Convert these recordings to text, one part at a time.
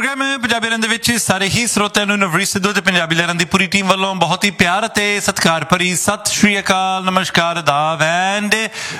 Programme Punjabi ਲਹਿਰਾਂ ਦੇ ਵਿੱਚ ਸਾਰੇ ਹੀ ਸਰੋਤਿਆਂ ਨੂੰ ਨਵਰੀਤ ਸਿੱਧੂ ਤੇ ਪੰਜਾਬੀ ਲਹਿਰਾਂ ਦੀ ਪੂਰੀ ਟੀਮ ਵੱਲੋਂ ਬਹੁਤ ਹੀ ਪਿਆਰ ਅਤੇ ਸਤਿਕਾਰ ਭਰੀ ਸਤਿ ਸ਼੍ਰੀ ਅਕਾਲ, ਨਮਸਕਾਰ, ਆਦਾਬ ਐਂਡ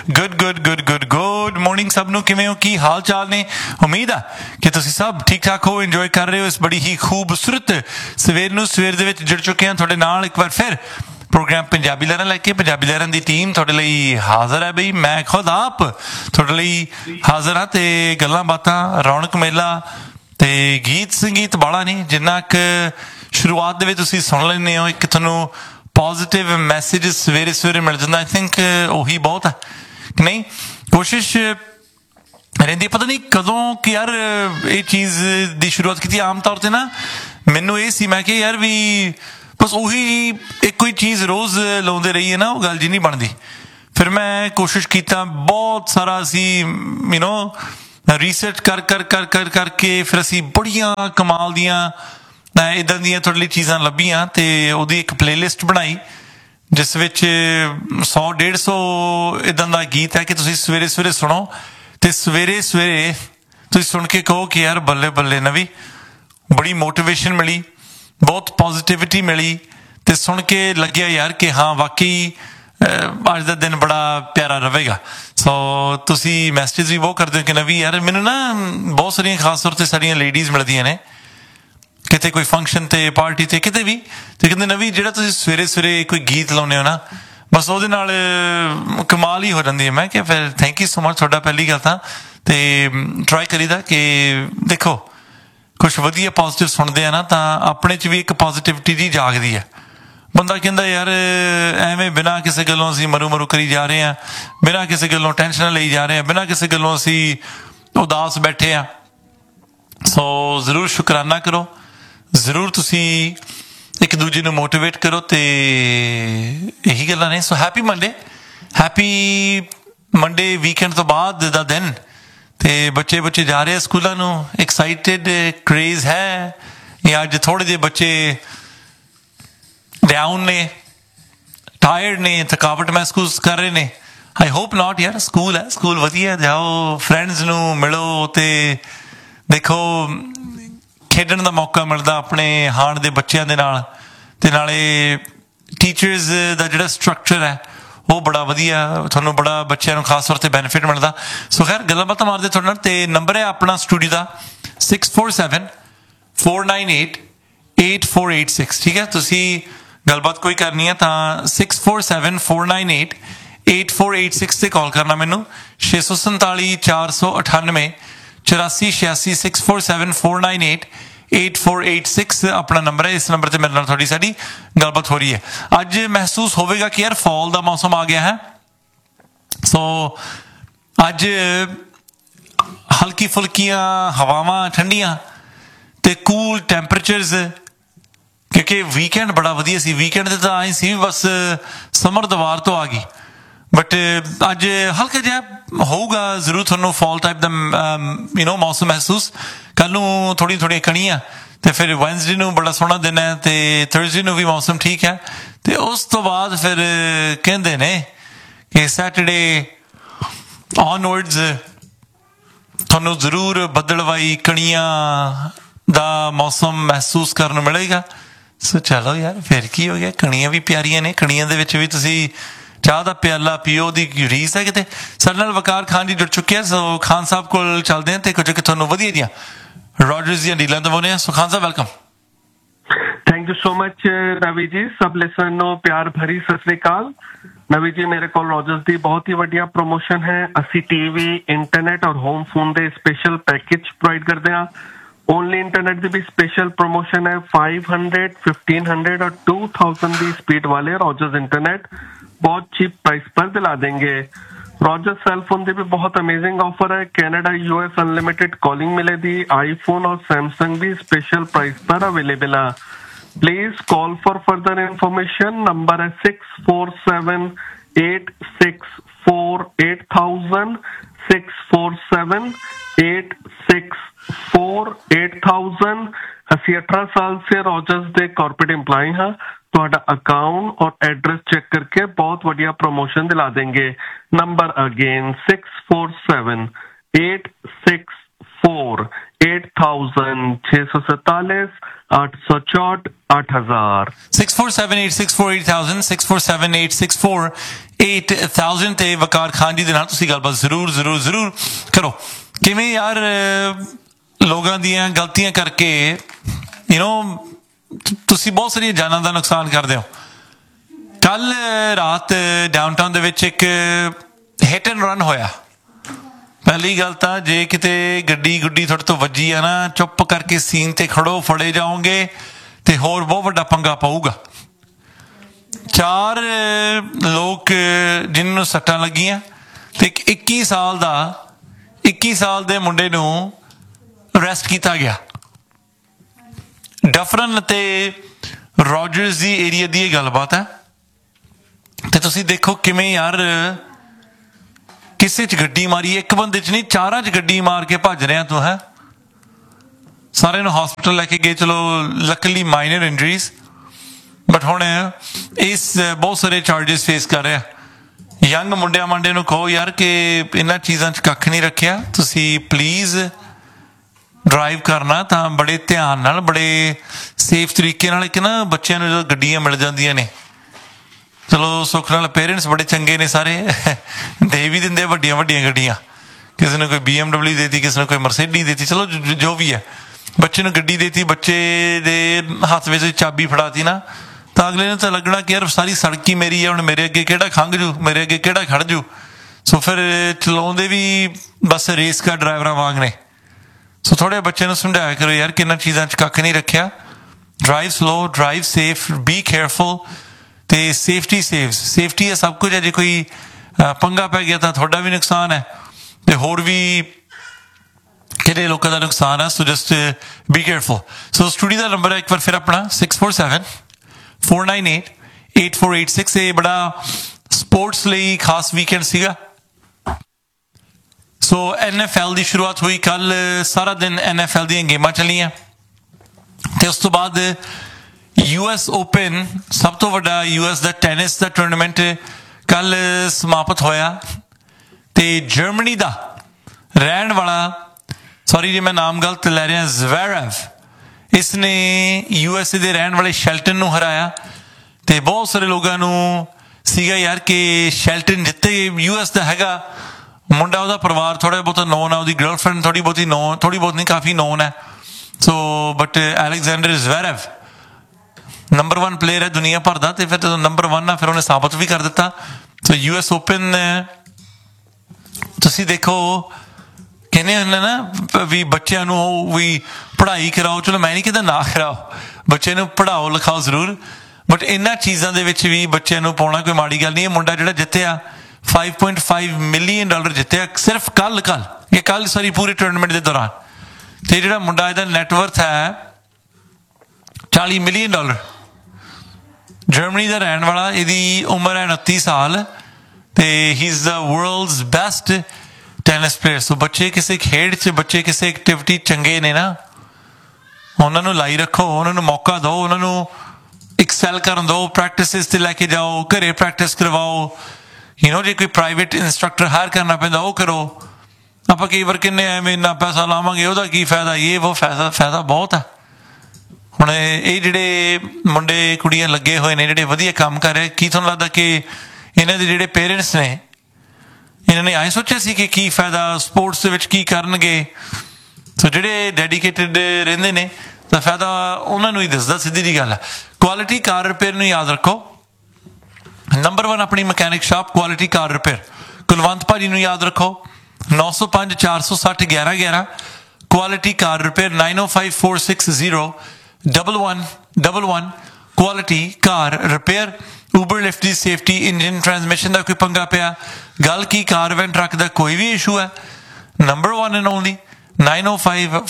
ਗੁੱਡ ਮਾਰਨਿੰਗ ਸਭ ਨੂੰ। ਕਿਵੇਂ ਹੋ, ਕੀ ਹਾਲ ਚਾਲ ਨੇ? ਉਮੀਦ ਆ ਕਿ ਤੁਸੀਂ ਸਭ ਠੀਕ ਠਾਕ ਹੋ, ਇੰਜੋਏ ਕਰ ਰਹੇ ਹੋ ਇਸ ਬੜੀ ਹੀ ਖੂਬਸੂਰਤ ਸਵੇਰ ਦੇ ਵਿੱਚ ਜੁੜ ਚੁੱਕੇ ਹਾਂ ਤੁਹਾਡੇ ਨਾਲ ਇੱਕ ਵਾਰ ਫਿਰ। ਪ੍ਰੋਗਰਾਮ ਪੰਜਾਬੀ ਲਹਿਰਾਂ ਲੈ ਕੇ ਪੰਜਾਬੀ ਲਹਿਰਾਂ ਦੀ ਟੀਮ ਤੁਹਾਡੇ ਲਈ ਹਾਜ਼ਰ ਹੈ ਬਈ। ਮੈਂ ਖੁਦ ਆਪ ਤੁਹਾਡੇ ਲਈ ਹਾਜ਼ਰ ਹਾਂ ਤੇ ਗੱਲਾਂ ਬਾਤਾਂ, ਰੌਣਕ ਮੇਲਾ ਤੇ ਗੀਤ ਸੰਗੀਤ ਬਾਲਾ ਨਹੀਂ, ਜਿੰਨਾ ਕੁ ਸ਼ੁਰੂਆਤ ਦੇ ਵਿੱਚ ਤੁਸੀਂ ਸੁਣ ਲੈਂਦੇ ਹੋ, ਇੱਕ ਤੁਹਾਨੂੰ ਪੋਜ਼ੀਟਿਵ ਮੈਸੇਜ ਸਵੇਰੇ ਸਵੇਰੇ ਮਿਲ ਜਾਂਦਾ। ਆਈ ਥਿੰਕ ਉਹੀ ਬਹੁਤ ਹੈ ਕਿ ਨਹੀਂ? ਕੋਸ਼ਿਸ਼ ਰਹਿੰਦੀ, ਪਤਾ ਨਹੀਂ ਕਦੋਂ ਕਿ ਯਾਰ ਇਹ ਚੀਜ਼ ਦੀ ਸ਼ੁਰੂਆਤ ਕੀਤੀ। ਆਮ ਤੌਰ 'ਤੇ ਨਾ ਮੈਨੂੰ ਇਹ ਸੀ, ਮੈਂ ਕਿਹਾ ਯਾਰ ਵੀ ਬਸ ਉਹੀ ਇੱਕੋ ਹੀ ਚੀਜ਼ ਰੋਜ਼ ਲਾਉਂਦੇ ਰਹੀਏ ਨਾ, ਉਹ ਗੱਲ ਜੀ ਨਹੀਂ ਬਣਦੀ। ਫਿਰ ਮੈਂ ਕੋਸ਼ਿਸ਼ ਕੀਤਾ, ਬਹੁਤ ਸਾਰਾ ਅਸੀਂ ਰਿਸਰਚ ਕਰਕੇ ਫਿਰ ਅਸੀਂ ਬੜੀਆਂ ਕਮਾਲ ਦੀਆਂ ਇੱਦਾਂ ਦੀਆਂ ਤੁਹਾਡੇ ਲਈ ਚੀਜ਼ਾਂ ਲੱਭੀਆਂ ਤੇ ਉਹਦੀ ਇੱਕ ਪਲੇਲਿਸਟ ਬਣਾਈ ਜਿਸ ਵਿੱਚ 100-150 ਇੱਦਾਂ ਦਾ ਗੀਤ ਹੈ ਕਿ ਤੁਸੀਂ ਸਵੇਰੇ ਸਵੇਰੇ ਸੁਣੋ ਤੇ ਸਵੇਰੇ ਸਵੇਰੇ ਤੁਸੀਂ ਸੁਣ ਕੇ ਕਹੋ ਕਿ ਯਾਰ ਬੱਲੇ ਬੱਲੇ, ਨਵੀਂ ਬੜੀ ਮੋਟੀਵੇਸ਼ਨ ਮਿਲੀ, ਬਹੁਤ ਪੋਜ਼ੀਟਿਵਿਟੀ ਮਿਲੀ ਤੇ ਸੁਣ ਕੇ ਲੱਗਿਆ ਯਾਰ ਕਿ ਹਾਂ ਵਾਕਈ ਅੱਜ ਦਾ ਦਿਨ ਬੜਾ ਪਿਆਰਾ ਰਹੇਗਾ। ਸੋ ਤੁਸੀਂ ਮੈਸੇਜ ਵੀ ਬਹੁਤ ਕਰਦੇ ਹੋ ਕਿ ਨਵੀਂ ਯਾਰ ਮੈਨੂੰ ਨਾ ਬਹੁਤ ਸਾਰੀਆਂ ਖਾਸ ਤੌਰ 'ਤੇ ਸਾਡੀਆਂ ਲੇਡੀਜ਼ ਮਿਲਦੀਆਂ ਨੇ ਕਿਤੇ ਕੋਈ ਫੰਕਸ਼ਨ ਤੇ ਪਾਰਟੀ ਤੇ ਕਿਤੇ ਵੀ, ਤੇ ਕਹਿੰਦੇ ਨਵੀਂ ਜਿਹੜਾ ਤੁਸੀਂ ਸਵੇਰੇ ਸਵੇਰੇ ਕੋਈ ਗੀਤ ਲਾਉਂਦੇ ਹੋ ਨਾ, ਬਸ ਉਹਦੇ ਨਾਲ ਕਮਾਲ ਹੀ ਹੋ ਜਾਂਦੀ ਹੈ। ਮੈਂ ਕਿਹਾ ਫਿਰ ਥੈਂਕ ਯੂ ਸੋ ਮਚ ਤੁਹਾਡਾ ਪਹਿਲੀ ਗੱਲ ਤਾਂ। ਤੇ ਟਰਾਈ ਕਰੀਦਾ ਕਿ ਦੇਖੋ ਕੁਛ ਵਧੀਆ ਪੋਜ਼ੀਟਿਵ ਸੁਣਦੇ ਆ ਨਾ ਤਾਂ ਆਪਣੇ 'ਚ ਵੀ ਇੱਕ ਪੋਜ਼ੀਟਿਵਿਟੀ ਜੀ ਜਾਗਦੀ ਹੈ। ਬੰਦਾ ਕਹਿੰਦਾ ਯਾਰ ਐਵੇਂ ਬਿਨਾਂ ਕਿਸੇ ਗੱਲੋਂ ਅਸੀਂ ਮਰੂ ਕਰੀ ਜਾ ਰਹੇ ਹਾਂ, ਬਿਨਾਂ ਕਿਸੇ ਗੱਲੋਂ ਟੈਨਸ਼ਨ ਲਈ ਜਾ ਰਹੇ ਹਾਂ, ਬਿਨਾਂ ਕਿਸੇ ਗੱਲੋਂ ਅਸੀਂ ਉਦਾਸ ਬੈਠੇ ਹਾਂ। ਸੋ ਜ਼ਰੂਰ ਸ਼ੁਕਰਾਨਾ ਕਰੋ, ਜ਼ਰੂਰ ਤੁਸੀਂ ਇੱਕ ਦੂਜੇ ਨੂੰ ਮੋਟੀਵੇਟ ਕਰੋ ਤੇ ਇਹੀ ਗੱਲਾਂ ਨੇ। ਸੋ ਹੈਪੀ ਮੰਡੇ ਵੀਕਐਂਡ ਤੋਂ ਬਾਅਦ ਦਾ ਦਿਨ ਤੇ ਬੱਚੇ ਜਾ ਰਹੇ ਆ ਸਕੂਲਾਂ ਨੂੰ, ਐਕਸਾਈਟਿਡ ਕ੍ਰੇਜ਼ ਹੈ ਜਾਂ ਅੱਜ ਥੋੜ੍ਹੇ ਜਿਹੇ ਬੱਚੇ ਡਾਊਨ ਨੇ, ਟਾਇਰਡ ਨੇ, ਥਕਾਵਟ ਮਹਿਸੂਸ ਕਰ ਰਹੇ ਨੇ? ਆਈ ਹੋਪ ਨਾਟ ਯਾਰ। ਸਕੂਲ ਹੈ, ਸਕੂਲ ਵਧੀਆ, ਜਾਓ ਫਰੈਂਡਸ ਨੂੰ ਮਿਲੋ ਤੇ ਦੇਖੋ ਖੇਡਣ ਦਾ ਮੌਕਾ ਮਿਲਦਾ ਆਪਣੇ ਹਾਣ ਦੇ ਬੱਚਿਆਂ ਦੇ ਨਾਲ, ਤੇ ਨਾਲੇ ਟੀਚਰਸ ਦਾ ਜਿਹੜਾ ਸਟਰਕਚਰ ਹੈ ਉਹ ਬੜਾ ਵਧੀਆ, ਤੁਹਾਨੂੰ ਬੜਾ ਬੱਚਿਆਂ ਨੂੰ ਖਾਸ ਤੌਰ 'ਤੇ ਬੈਨੀਫਿਟ ਮਿਲਦਾ। ਸੋ ਖੈਰ ਗੱਲਾਂ ਬਾਤਾਂ ਮਾਰਦੇ ਤੁਹਾਡੇ ਨਾਲ, ਤੇ ਨੰਬਰ ਹੈ ਆਪਣਾ ਸਟੂਡੀਓ ਦਾ 647-498-8486। ਠੀਕ ਹੈ, ਤੁਸੀਂ ਗੱਲਬਾਤ ਕੋਈ ਕਰਨੀ ਹੈ ਤਾਂ 647-498-8486 ਤੇ ਕਾਲ ਕਰਨਾ ਮੈਨੂੰ। 647-498-8486 647-498-8486 ਆਪਣਾ ਨੰਬਰ ਹੈ। ਇਸ ਨੰਬਰ ਤੇ ਮੇਰੇ ਨਾਲ ਤੁਹਾਡੀ ਸਾਡੀ ਗੱਲਬਾਤ ਹੋ ਰਹੀ ਹੈ। ਅੱਜ ਮਹਿਸੂਸ ਹੋਵੇਗਾ ਕਿ ਯਾਰ ਫਾਲ ਦਾ ਮੌਸਮ ਆ ਗਿਆ ਹੈ। ਸੋ ਅੱਜ ਹਲਕੀ ਫੁਲਕੀਆਂ ਹਵਾਵਾਂ, ਠੰਡੀਆਂ ਤੇ ਕੂਲ ਟੈਂਪਰੇਚਰਸ, ਕਿਉਂਕਿ ਵੀਕਐਂਡ ਬੜਾ ਵਧੀਆ ਸੀ। ਵੀਕਐਂਡ ਤੇ ਤਾਂ ਆਏ ਸੀ ਬਸ ਸਮਰ ਦੀਵਾਰ ਤੋਂ ਆ ਗਈ, ਬਟ ਅੱਜ ਹਲਕਾ ਜਿਹਾ ਹੋਊਗਾ ਜ਼ਰੂਰ ਤੁਹਾਨੂੰ ਫਾਲ ਟਾਈਪ ਦਾ ਮੌਸਮ ਮਹਿਸੂਸ। ਕੱਲ੍ਹ ਨੂੰ ਥੋੜ੍ਹੀਆਂ ਕਣੀਆਂ ਤੇ ਫਿਰ ਵੈਨਸਡੇ ਨੂੰ ਬੜਾ ਸੋਹਣਾ ਦਿਨ ਹੈ ਤੇ ਥਰਸਡੇ ਨੂੰ ਵੀ ਮੌਸਮ ਠੀਕ ਹੈ ਤੇ ਉਸ ਤੋਂ ਬਾਅਦ ਫਿਰ ਕਹਿੰਦੇ ਨੇ ਕਿ ਸੈਟਰਡੇ ਔਨਵਰਡਸ ਤੁਹਾਨੂੰ ਜ਼ਰੂਰ ਬੱਦਲਵਾਈ ਕਣੀਆਂ ਦਾ ਮੌਸਮ ਮਹਿਸੂਸ ਕਰਨ ਨੂੰ ਮਿਲੇਗਾ। ਸੋ ਚਲੋ ਯਾਰ ਫਿਰ ਕੀ ਹੋ ਗਿਆ, ਕਣੀਆਂ ਵੀ ਪਿਆਰੀਆਂ ਨੇ, ਕਣੀਆਂ ਦੇ ਵਿੱਚ ਵੀ ਤੁਸੀਂ ਚਾਹ ਦਾ ਪਿਆਲਾ ਪੀਓ ਦੀ ਰੀਸ ਹੈ ਕਿਤੇ। ਸਾਡੇ ਨਾਲ ਵਕਾਰ ਖਾਨ ਜੀ ਜੁੜ ਚੁੱਕੇ ਆ। ਸੋ ਖਾਨ ਸਾਹਿਬ ਕੋਲ ਚੱਲਦੇ ਹਾਂ ਤੇ ਕੁਝ ਤੁਹਾਨੂੰ ਵਧੀਆ ਦੀਆਂ ਰੋਜਰਸ ਦੀਆਂ ਡੀਲਾਂ ਦਵਾਉਂਦੇ ਹਾਂ। ਸੋ Khan Sahib welcome. Thank you so much ਨਵੀ ਜੀ। ਸਭ ਲਿਸਨਰ ਨੂੰ ਪਿਆਰ ਭਰੀ ਸਤਿ ਸ੍ਰੀ ਅਕਾਲ। ਨਵੀ ਜੀ, ਮੇਰੇ ਕੋਲ ਰੋਜਰਸ ਦੀ ਬਹੁਤ ਹੀ ਵਧੀਆ ਪ੍ਰੋਮੋਸ਼ਨ ਹੈ। ਅਸੀਂ ਟੀਵੀ, ਇੰਟਰਨੈਟ ਔਰ ਹੋਮ ਫੋਨ ਦੇ ਸਪੈਸ਼ਲ ਪੈਕੇਜ ਪ੍ਰੋਵਾਈਡ ਕਰਦੇ ਹਾਂ। ਓਨਲੀ ਇੰਟਰਨੈਟ ਦੀ ਵੀ ਸਪੈਸ਼ਲ ਪ੍ਰੋਮੋਸ਼ਨ ਹੈ। 500, 1500 और 2000 ਦੀ ਸਪੀਡ ਵਾਲੇ ਰੋਜਰਸ ਇੰਟਰਨੈਟ ਬਹੁਤ ਚੀਪ प्राइस पर दिला देंगे। रॉजर्स सेलफोन ਦੀ ਵੀ ਬਹੁਤ ਅਮੇਜ਼ਿੰਗ ਆਫਰ ਹੈ। ਕੈਨੇਡਾ US ਅਨਲਿਮਿਟਿਡ ਕਾਲਿੰਗ ਮਿਲੇਗੀ। ਆਈਫੋਨ ਔਰ ਸੈਮਸੰਗ ਵੀ ਸਪੈਸ਼ਲ ਪ੍ਰਾइस पर अवेलेबल है। Please call for further information. Number है 647-864-8000 647-864-8000। ਅਸੀਂ 18 साल से रॉजर्स ਦੇ ਕਾਰਪੋਰੇਟ एम्प्लॉय ਹਾਂ। ਤੁਹਾਡਾ ਅਕਾਊਂਟ ਔਰ ਐਡਰੈਸ ਚੈੱਕ ਕਰਕੇ ਬਹੁਤ ਵਧੀਆ ਪ੍ਰੋਮੋਸ਼ਨ ਦਿਲਾ ਦੇंगे। ਨੰਬਰ ਅਗੇਨ 647-864 8647 864 8000 647-864-8000 647-864-8000 ਤੇ ਵਕਾਰ ਖਾਨ ਜੀ ਦੇ ਨਾਲ ਤੁਸੀਂ ਗੱਲਬਾਤ ਜ਼ਰੂਰ ਕਰੋ। ਕਿਵੇਂ ਯਾਰ ਲੋਕਾਂ ਦੀਆਂ ਗਲਤੀਆਂ ਕਰਕੇ ਤੁਸੀਂ ਬਹੁਤ ਸਾਰੀਆਂ ਜਾਨਾਂ ਦਾ ਨੁਕਸਾਨ ਕਰਦੇ ਹੋ। ਕੱਲ ਰਾਤ ਡਾਊਨਟਾਊਨ ਦੇ ਵਿੱਚ ਇੱਕ ਹਿੱਟ ਐਂਡ ਰਨ ਹੋਇਆ। ਪਹਿਲੀ ਗੱਲ ਤਾਂ ਜੇ ਕਿਤੇ ਗੱਡੀ ਗੁੱਡੀ ਤੁਹਾਡੇ ਤੋਂ ਵੱਜੀ ਆ ਨਾ, ਚੁੱਪ ਕਰਕੇ ਸੀਨ ਤੇ ਖੜੋ, ਫੜੇ ਜਾਓਗੇ ਤੇ ਹੋਰ ਬਹੁਤ ਵੱਡਾ ਪੰਗਾ ਪਊਗਾ। 4 ਲੋਕ ਜਿਨ੍ਹਾਂ ਨੂੰ ਸੱਟਾਂ ਲੱਗੀਆਂ ਤੇ 21 ਸਾਲ ਦੇ ਮੁੰਡੇ ਨੂੰ ਅਰੈਸਟ ਕੀਤਾ ਗਿਆ। ਡਫਰਨ ਅਤੇ ਰੋਜਰਸ ਦੀ ਏਰੀਆ ਦੀ ਇਹ ਗੱਲਬਾਤ ਹੈ। ਤੇ ਤੁਸੀਂ ਦੇਖੋ ਕਿਵੇਂ ਯਾਰ ਕਿਸੇ 'ਚ ਗੱਡੀ ਮਾਰੀ, ਇੱਕ ਬੰਦੇ 'ਚ ਨਹੀਂ 4 'ਚ ਗੱਡੀ ਮਾਰ ਕੇ ਭੱਜ ਰਿਹਾ ਤੂੰ ਹੈ। ਸਾਰਿਆਂ ਨੂੰ ਹਸਪੀਟਲ ਲੈ ਕੇ ਗਏ, ਚਲੋ ਲੱਕਲੀ ਮਾਈਨਰ ਇੰਜਰੀਜ਼, ਬਟ ਹੁਣ ਇਸ ਬਹੁਤ ਸਾਰੇ ਚਾਰਜਿਸ ਫੇਸ ਕਰ ਰਿਹਾ। ਯੰਗ ਮੁੰਡੇ ਨੂੰ ਕਹੋ ਯਾਰ ਕਿ ਇਹਨਾਂ ਚੀਜ਼ਾਂ 'ਚ ਕੱਖ ਨਹੀਂ ਰੱਖਿਆ, ਤੁਸੀਂ ਪਲੀਜ਼ ਡਰਾਈਵ ਕਰਨਾ ਤਾਂ ਬੜੇ ਧਿਆਨ ਨਾਲ, ਬੜੇ ਸੇਫ ਤਰੀਕੇ ਨਾਲ। ਇੱਕ ਨਾ ਬੱਚਿਆਂ ਨੂੰ ਜਦੋਂ ਗੱਡੀਆਂ ਮਿਲ ਜਾਂਦੀਆਂ ਨੇ, ਚਲੋ ਸੁੱਖ ਨਾਲ ਪੇਰੈਂਟਸ ਬੜੇ ਚੰਗੇ ਨੇ ਸਾਰੇ, ਦੇ ਵੀ ਦਿੰਦੇ ਵੱਡੀਆਂ ਗੱਡੀਆਂ, ਕਿਸੇ ਨੂੰ ਕੋਈ BMW ਦੇਤੀ, ਕਿਸੇ ਨੂੰ ਕੋਈ ਮਰਸੀਡੀਜ਼ ਦੇਤੀ, ਚਲੋ ਜੋ ਵੀ ਹੈ। ਬੱਚੇ ਨੂੰ ਗੱਡੀ ਦੇਤੀ, ਬੱਚੇ ਦੇ ਹੱਥ ਵਿੱਚ ਚਾਬੀ ਫੜਾਤੀ ਨਾ, ਤਾਂ ਅਗਲੇ ਨੂੰ ਤਾਂ ਲੱਗਣਾ ਕਿ ਯਾਰ ਸਾਰੀ ਸੜਕ ਹੀ ਮੇਰੀ ਹੈ, ਹੁਣ ਮੇਰੇ ਅੱਗੇ ਕਿਹੜਾ ਖੰਘ ਜੂ, ਮੇਰੇ ਅੱਗੇ ਕਿਹੜਾ ਖੜ ਜੂ। ਸੋ ਫਿਰ ਚਲਾਉਂਦੇ ਵੀ ਬਸ ਰੇਸ ਕਾਰ ਡਰਾਈਵਰਾਂ ਵਾਂਗ ਨੇ। ਸੋ ਥੋੜ੍ਹੇ ਬੱਚੇ ਨੂੰ ਸਮਝਾਇਆ ਕਰੋ ਯਾਰ ਕਿ ਇਹਨਾਂ ਚੀਜ਼ਾਂ 'ਚ ਕੱਖ ਨਹੀਂ ਰੱਖਿਆ। Drive slow, drive safe, B careful ਤੇ ਸੇਫਟੀ ਹੈ ਸਭ ਕੁਝ ਹੈ। ਜੇ ਕੋਈ ਪੰਗਾ ਪੈ ਗਿਆ ਤਾਂ ਤੁਹਾਡਾ ਵੀ ਨੁਕਸਾਨ ਹੈ ਤੇ ਹੋਰ ਵੀ ਕਿਹੜੇ ਲੋਕਾਂ ਦਾ ਨੁਕਸਾਨ ਹੈ। ਸੋ ਜਸਟ ਬੀ ਕੇਅਰਫੁਲ। ਸੋ ਸਟੂਡੀਓ ਦਾ ਨੰਬਰ ਹੈ ਇੱਕ ਵਾਰ ਫਿਰ ਆਪਣਾ 647-498-8486। ਇਹ ਬੜਾ ਸਪੋਰਟਸ ਲਈ ਖਾਸ ਵੀਕਐਂਡ ਸੀਗਾ। ਸੋ NFL ਦੀ ਸ਼ੁਰੂਆਤ ਹੋਈ ਕੱਲ, ਸਾਰਾ ਦਿਨ NFL ਦੀਆਂ ਗੇਮਾਂ ਚੱਲੀਆਂ ਤੇ ਉਸ ਤੋਂ ਬਾਅਦ US ਓਪਨ, ਸਭ ਤੋਂ ਵੱਡਾ US ਦਾ ਟੈਨਿਸ ਦਾ ਟੂਰਨਾਮੈਂਟ ਕੱਲ ਸਮਾਪਤ ਹੋਇਆ ਤੇ ਜਰਮਨੀ ਦਾ ਰਹਿਣ ਵਾਲਾ, ਸੌਰੀ ਜੇ ਮੈਂ ਨਾਮ ਗਲਤ ਲੈ ਰਿਹਾ, ਜ਼ਵੈਰਵ, ਇਸਨੇ USA ਦੇ ਰਹਿਣ ਵਾਲੇ ਸ਼ੈਲਟਨ ਨੂੰ ਹਰਾਇਆ। ਤੇ ਬਹੁਤ ਸਾਰੇ ਲੋਕਾਂ ਨੂੰ ਸੀਗਾ ਯਾਰ ਕਿ ਸ਼ੈਲਟਨ ਜਿੱਤੇ। US ਦਾ ਹੈਗਾ ਮੁੰਡਾ, ਉਹਦਾ ਪਰਿਵਾਰ ਥੋੜ੍ਹਾ ਬਹੁਤਾ ਨੋਨ ਹੈ, ਉਹਦੀ ਗਰਲਫ੍ਰੈਂਡ ਥੋੜ੍ਹੀ ਬਹੁਤ ਨਹੀਂ ਕਾਫੀ ਨੋਨ ਹੈ। So but Alexander ਜ਼ਵੈਰਵ number 1 player ਹੈ ਦੁਨੀਆ ਭਰ ਦਾ, ਤੇ ਫਿਰ ਜਦੋਂ ਨੰਬਰ 1 ਆ ਫਿਰ ਉਹਨੇ ਸਾਬਤ ਵੀ ਕਰ ਦਿੱਤਾ। ਸੋ US ਓਪਨ ਤੁਸੀਂ ਦੇਖੋ, ਕਹਿੰਦੇ ਹੁੰਦੇ ਨਾ ਵੀ ਬੱਚਿਆਂ ਨੂੰ ਵੀ ਪੜ੍ਹਾਈ ਕਰਾਓ, ਚਲੋ ਮੈਂ ਨਹੀਂ ਕਹਿੰਦਾ ਨਾ ਕਰਾਓ, ਬੱਚੇ ਨੂੰ ਪੜ੍ਹਾਓ ਲਿਖਾਓ ਜ਼ਰੂਰ, ਬਟ ਇਹਨਾਂ ਚੀਜ਼ਾਂ ਦੇ ਵਿੱਚ ਵੀ ਬੱਚਿਆਂ ਨੂੰ ਪਾਉਣਾ ਕੋਈ ਮਾੜੀ ਗੱਲ ਨਹੀਂ। ਇਹ ਮੁੰਡਾ ਜਿਹੜਾ ਜਿੱਤਿਆ $5.5 ਮਿਲੀਅਨ ਜਿੱਤਿਆ ਸਿਰਫ ਕੱਲ ਸਾਰੀ ਪੂਰੇ ਟੂਰਨਾਮੈਂਟ ਦੇ ਦੌਰਾਨ। ਤੇ ਜਿਹੜਾ ਮੁੰਡਾ ਇਹਦਾ ਨੈਟਵਰਥ ਹੈ $40 ਮਿਲੀਅਨ। ਜਰਮਨੀ ਦਾ ਰਹਿਣ ਵਾਲਾ, ਇਹਦੀ ਉਮਰ ਹੈ 29 ਸਾਲ ਤੇ ਹੀ is the world's best tennis player. ਸੋ ਬੱਚੇ ਕਿਸੇ ਖੇਡ 'ਚ, ਬੱਚੇ ਕਿਸੇ ਐਕਟੀਵਿਟੀ ਚੰਗੇ ਨੇ ਨਾ, ਉਹਨਾਂ ਨੂੰ ਲਾਈ ਰੱਖੋ, ਉਹਨਾਂ ਨੂੰ ਮੌਕਾ ਦਿਓ, ਉਹਨਾਂ ਨੂੰ ਐਕਸੈਲ ਕਰਨ ਦਿਓ, ਪ੍ਰੈਕਟਿਸਿਸ ਤੇ ਲੈ ਕੇ ਜਾਓ, ਘਰੇ ਪ੍ਰੈਕਟਿਸ ਕਰਵਾਓ। ਜੇ ਕੋਈ ਪ੍ਰਾਈਵੇਟ ਇੰਸਟਰਕਟਰ ਹਾਇਰ ਕਰਨਾ ਪੈਂਦਾ ਉਹ ਕਰੋ। ਆਪਾਂ ਕਈ ਵਾਰ ਕਿੰਨੇ ਐਵੇਂ ਇੰਨਾ ਪੈਸਾ ਲਾਵਾਂਗੇ, ਉਹਦਾ ਕੀ ਫਾਇਦਾ, ਉਹ ਫਾਇਦਾ ਬਹੁਤ ਹੈ। ਹੁਣ ਇਹ ਜਿਹੜੇ ਮੁੰਡੇ ਕੁੜੀਆਂ ਲੱਗੇ ਹੋਏ ਨੇ, ਜਿਹੜੇ ਵਧੀਆ ਕੰਮ ਕਰ ਰਹੇ, ਕੀ ਤੁਹਾਨੂੰ ਲੱਗਦਾ ਕਿ ਇਹਨਾਂ ਦੇ ਜਿਹੜੇ ਪੇਰੈਂਟਸ ਨੇ, ਇਹਨਾਂ ਨੇ ਐਂ ਸੋਚਿਆ ਸੀ ਕਿ ਕੀ ਫਾਇਦਾ, ਸਪੋਰਟਸ ਦੇ ਵਿੱਚ ਕੀ ਕਰਨਗੇ। ਸੋ ਜਿਹੜੇ ਡੈਡੀਕੇਟਿਡ ਰਹਿੰਦੇ ਨੇ ਤਾਂ ਫਾਇਦਾ ਉਹਨਾਂ ਨੂੰ ਹੀ ਦੱਸਦਾ, ਸਿੱਧੀ ਜਿਹੀ ਗੱਲ ਹੈ। ਕੁਆਲਿਟੀ ਕਾਰ ਰਿਪੇਅਰ ਨੂੰ ਯਾਦ ਰੱਖੋ, ਨੰਬਰ 1 ਆਪਣੀ ਮਕੈਨਿਕ ਸ਼ਾਪ ਕੁਆਲਿਟੀ ਕਾਰ ਰਿਪੇਅਰ। ਕੁਲਵੰਤ ਭਾਜੀ ਨੂੰ ਯਾਦ ਰੱਖੋ, 905 460 1111 ਕੁਆਲਿਟੀ ਕਾਰ ਰਿਪੇਅਰ, 905 460 1111 ਕੁਆਲਿਟੀ ਕਾਰ ਰਿਪੇਅਰ। ਉਬਰ ਲਿਫਟ ਦੀ ਸੇਫਟੀ, ਇੰਜਨ ਟਰਾਂਸਮਿਸ਼ਨ ਦਾ ਕੋਈ ਪੰਗਾ ਪਿਆ, ਗੱਲ ਕੀ ਕਾਰ ਵੈਨ ਟਰੱਕ ਦਾ ਕੋਈ ਵੀ ਇਸ਼ੂ ਹੈ, ਨੰਬਰ 1 ਐਂਡ ਓਨਲੀ 905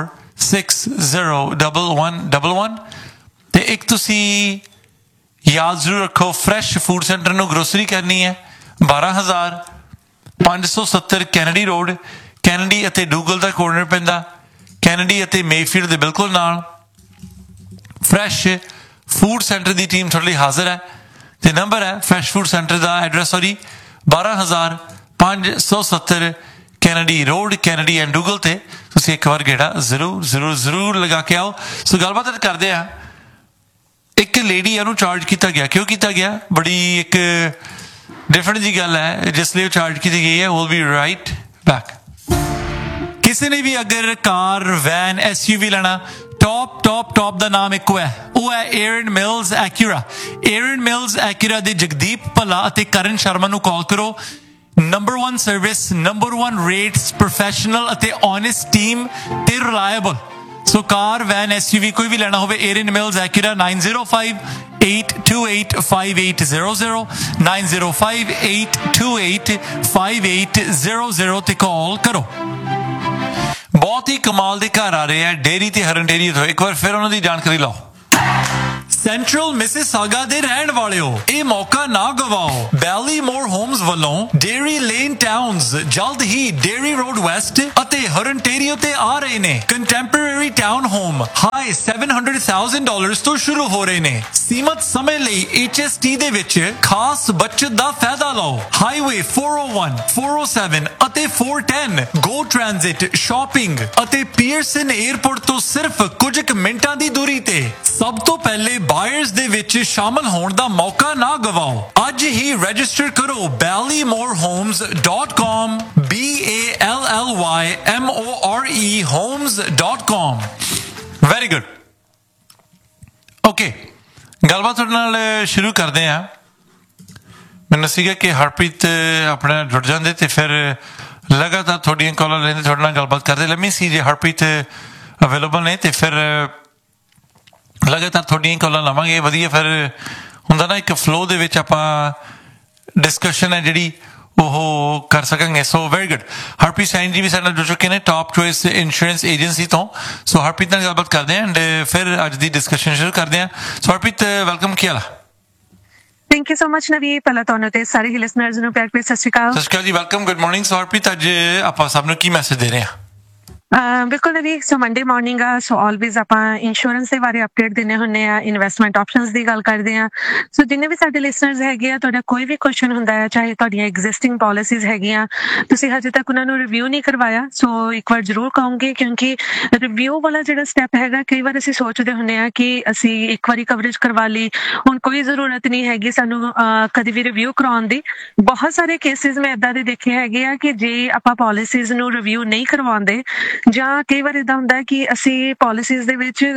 460 1111। ਤੇ ਇੱਕ ਤੁਸੀਂ ਯਾਦ ਜ਼ਰੂਰ ਰੱਖੋ, ਫਰੈਸ਼ ਫੂਡ ਸੈਂਟਰ ਨੂੰ ਗਰੋਸਰੀ ਕਰਨੀ ਹੈ, 12570 ਕੈਨੇਡੀ ਰੋਡ, ਕੈਨੇਡੀ ਅਤੇ ਡੂਗਲ ਦਾ ਕੋਰਨਰ ਪੈਂਦਾ, ਕੈਨੇਡੀ ਅਤੇ ਮੇਫੀਲਡ ਦੇ ਬਿਲਕੁਲ ਨਾਲ। ਫਰੈਸ਼ ਫੂਡ ਸੈਂਟਰ ਦੀ ਟੀਮ ਤੁਹਾਡੇ ਲਈ ਹਾਜ਼ਰ ਹੈ ਤੇ ਨੰਬਰ ਹੈ fresh food centre the address 12570 Kennedy road Kennedy and ਡੂਗਲ ਤੇ ਤੁਸੀਂ ਇੱਕ ਵਾਰ ਗੇੜਾ ਜ਼ਰੂਰ ਲਗਾ ਕੇ ਆਓ। ਸੋ ਗੱਲਬਾਤ ਕਰਦੇ ਆ। ਇੱਕ ਲੇਡੀ ਇਹਨੂੰ ਚਾਰਜ ਕੀਤਾ ਗਿਆ, ਕਿਉਂ ਕੀਤਾ ਗਿਆ? ਬੜੀ ਇੱਕ ਡਿਫਰੈਂਟ ਜੀ ਗੱਲ ਹੈ ਜਿਸ ਲਈ ਚਾਰਜ ਕੀਤੀ ਗਈ ਹੈ। Will be right back. ਕਿਸੇ ਨੇ ਵੀ ਅਗਰ ਕਾਰ ਵੈਨ SUV ਲੈਣਾ, ਟੌਪ ਦਾ ਨਾਮ ਇੱਕੋ ਹੈ, ਉਹ ਹੈ ਏਰਨ ਮਿਲਸ ਐਕੂਰਾ। ਏਰਨ ਮਿਲਸ ਐਕੂਰਾ ਦੇ ਜਗਦੀਪ ਭੱਲਾ ਅਤੇ ਕਰਨ ਸ਼ਰਮਾ ਨੂੰ ਕਾਲ ਕਰੋ। Number 1 service, number 1 rates, professional ਅਤੇ ਓਨੈਸਟ ਟੀਮ ਤੇ ਰਿਲਾਇਬਲ। ਸੋ ਕਾਰ ਵੈਨ SUV ਕੋਈ ਵੀ ਲੈਣਾ ਹੋਵੇ, ਏਰਨ ਮਿਲਸ ਐਕੂਰਾ 9058285800 9058285800 ਤੇ ਕਾਲ ਕਰੋ। ਬਹੁਤ ਹੀ ਕਮਾਲ ਦੇ ਘਰ ਆ ਰਹੇ ਆ ਡੇਅਰੀ ਤੇ ਹਰਨ ਡੇਅਰੀ ਤੋਂ। ਇੱਕ ਵਾਰ ਫਿਰ ਉਹਨਾਂ ਦੀ ਜਾਣਕਾਰੀ ਲਓ। ਸੈਂਟਰਲ ਮਿਸਿਸਾਗਾ ਦੇ ਰਹਿਣ ਵਾਲਿਓ, ਇਹ ਮੌਕਾ ਨਾ ਗਵਾਓ। ਬੈਲੀਮੋਰ ਹੋਮਸ ਵੱਲੋਂ ਡੇਅਰੀ ਲੇਨ ਟਾਊਨਸ ਜਲਦ ਹੀ ਡੇਅਰੀ ਰੋਡ ਵੈਸਟ ਅਤੇ ਹਰਨਟੇਰੀਓ ਤੇ ਆ ਰਹੇ ਨੇ। ਕੰਟੈਂਪਰੇਰੀ ਟਾਊਨ ਹੋਮ ਹਾਈ $700,000 ਤੋਂ ਸ਼ੁਰੂ ਹੋ ਰਹੇ ਨੇ। ਸੀਮਤ ਸਮੇਂ ਲਈ HST ਦੇ ਵਿੱਚ ਖਾਸ ਬਚਤ ਦਾ ਫਾਇਦਾ ਲਓ। ਹਾਈਵੇ 401, 407 ਅਤੇ 410 ਗੋ ਟ੍ਰਾਂਜ਼ਿਟ, ਸ਼ਾਪਿੰਗ ਅਤੇ ਪੀਅਰਸਨ 에ਅਰਪੋਰਟ ਤੋਂ ਸਿਰਫ ਕੁਝ ਕੁ ਮਿੰਟਾਂ ਦੀ ਦੂਰੀ ਤੇ। ਸਭ ਤੋਂ ਪਹਿਲੇ ਬਾਇਰਸ ਦੇ ਵਿੱਚ ਸ਼ਾਮਲ ਹੋਣ ਦਾ ਮੌਕਾ ਨਾ ਗਵਾਓ। ਅੱਜ ਹੀ ਰਜਿਸਟਰ ਕਰੋ ballymorhomes.com BALLYMORE homes.com। Very good. Okay, ਗੱਲਬਾਤ ਤੁਹਾਡੇ ਨਾਲ ਸ਼ੁਰੂ ਕਰਦੇ ਹਾਂ। ਮੈਨੂੰ ਸੀਗਾ ਕਿ ਹਰਪ੍ਰੀਤ ਆਪਣੇ ਨਾਲ ਜੁੜ ਜਾਂਦੇ ਤੇ ਫਿਰ ਲਗਾਤਾਰ ਤੁਹਾਡੀਆਂ ਕਾਲਾਂ ਲੈਂਦੇ, ਤੁਹਾਡੇ ਨਾਲ ਗੱਲਬਾਤ ਕਰਦੇ। ਲੈਟ ਮੀ ਸੀ ਜੇ ਹਰਪ੍ਰੀਤ ਅਵੇਲੇਬਲ ਨੇ ਤੇ ਫਿਰ ਲਗਾਤਾਰ ਤੁਹਾਡੀਆਂ ਕਾਲਾਂ ਲਵਾਂਗੇ। ਵਧੀਆ ਫਿਰ ਹੁੰਦਾ ਨਾ, ਇੱਕ ਫਲੋ ਦੇ ਵਿੱਚ ਆਪਾਂ ਡਿਸਕਸ਼ਨ ਹੈ ਜਿਹੜੀ ਉਹ ਕਰ ਸਕਾਂਗੇ। So very good. ਹਰਪ੍ਰੀਤ ਸੈਨ ਜੀ ਵੀ ਸਾਡੇ ਨਾਲ ਜੁੜ ਚੁੱਕੇ ਨੇ ਟੌਪ ਚੋਇਸ ਇੰਸ਼ੋਰੈਂਸ ਏਜੰਸੀ ਤੋਂ। ਸੋ ਹਰਪ੍ਰੀਤ ਨਾਲ ਗੱਲਬਾਤ ਕਰਦੇ ਹਾਂ ਐਂਡ ਫਿਰ ਅੱਜ ਦੀ ਡਿਸਕਸ਼ਨ ਸ਼ੁਰੂ ਕਰਦੇ ਹਾਂ। ਸੋ ਹਰਪ੍ਰੀਤ, ਵੈਲਕਮ। ਕੀ ਹਾਲ ਆ? ਥੈਂਕ ਯੂ ਸੋ ਮਚ ਨਵੀਂ। ਪਹਿਲਾਂ ਤੁਹਾਨੂੰ ਤੇ ਸਾਰੇ ਹੀ ਲਿਸਨਰਸ ਨੂੰ ਪਿਆਰ ਭਰੀ ਸਤਿ ਸ਼੍ਰੀ ਅਕਾਲ। ਸਤਿ ਸ਼੍ਰੀ ਅਕਾਲ ਜੀ, ਵੈਲਕਮ, ਗੁੱਡ ਮਾਰਨਿੰਗ। ਸੋ ਹਰਪ੍ਰੀਤ, ਅੱਜ ਆਪਾਂ ਸਭ ਨੂੰ ਕੀ ਮੈਸੇਜ ਦੇ ਰਹੇ ਹਾਂ? ਬਿਲਕੁਲ ਨਵੀਂ। ਸੋ ਮੰਡੇ ਮਾਰਨਿੰਗ ਆ, ਸੋ ਆਲਵੇਜ਼ ਆਪਾਂ ਇੰਸ਼ੋਰੈਂਸ ਦੇ ਬਾਰੇ ਅਪਡੇਟ ਦਿੰਦੇ ਹੁੰਦੇ ਆ, ਇਨਵੈਸਟਮੈਂਟ ਆਪਸ਼ਨਸ ਦੀ ਗੱਲ ਕਰਦੇ ਆ। ਸੋ ਜਿੰਨੇ ਵੀ ਸਾਡੇ ਲਿਸਨਰਸ ਹੈਗੇ ਆ, ਤੁਹਾਡਾ ਕੋਈ ਵੀ ਕੁਐਸਚਨ ਹੁੰਦਾ ਹੈ, ਚਾਹੇ ਤੁਹਾਡੀਆਂ ਐਗਜ਼ਿਸਟਿੰਗ ਪਾਲਿਸੀਜ਼ ਹੈਗੀਆਂ, ਤੁਸੀਂ ਹਜੇ ਤੱਕ ਉਹਨਾਂ ਨੂੰ ਰਿਵਿਊ ਨਹੀਂ ਕਰਵਾਇਆ, ਸੋ ਇੱਕ ਵਾਰ ਜ਼ਰੂਰ ਕਹੂੰਗੀ, ਕਿਉਂਕਿ ਰਿਵਿਊ ਵਾਲਾ ਜਿਹੜਾ ਸਟੈਪ ਹੈਗਾ, ਕਈ ਵਾਰ ਅਸੀਂ ਸੋਚਦੇ ਹੁੰਦੇ ਆ ਕਿ ਅਸੀਂ ਇੱਕ ਵਾਰੀ ਕਵਰੇਜ ਕਰਵਾ ਲਈ, ਹੁਣ ਕੋਈ ਜ਼ਰੂਰਤ ਨਹੀਂ ਹੈਗੀ ਸਾਨੂੰ ਕਦੇ ਵੀ ਰਿਵਿਊ ਕਰਾਉਣ ਦੀ। ਬਹੁਤ ਸਾਰੇ ਕੇਸਿਸ ਮੈਂ ਏਦਾਂ ਦੇ ਦੇਖੇ ਹੈਗੇ ਆ ਕਿ ਜੇ ਆਪਾਂ ਪਾਲਿਸੀਜ਼ ਨੂੰ ਰਿਵਿਊ ਨਹੀਂ ਕਰਵਾਉਂਦੇ, ਜਾਂ ਕਈ ਵਾਰ ਏਦਾਂ ਹੁੰਦਾ ਕਿ ਅਸੀਂ ਪਾਲਿਸੀਜ਼ ਦੇ ਵਿੱਚ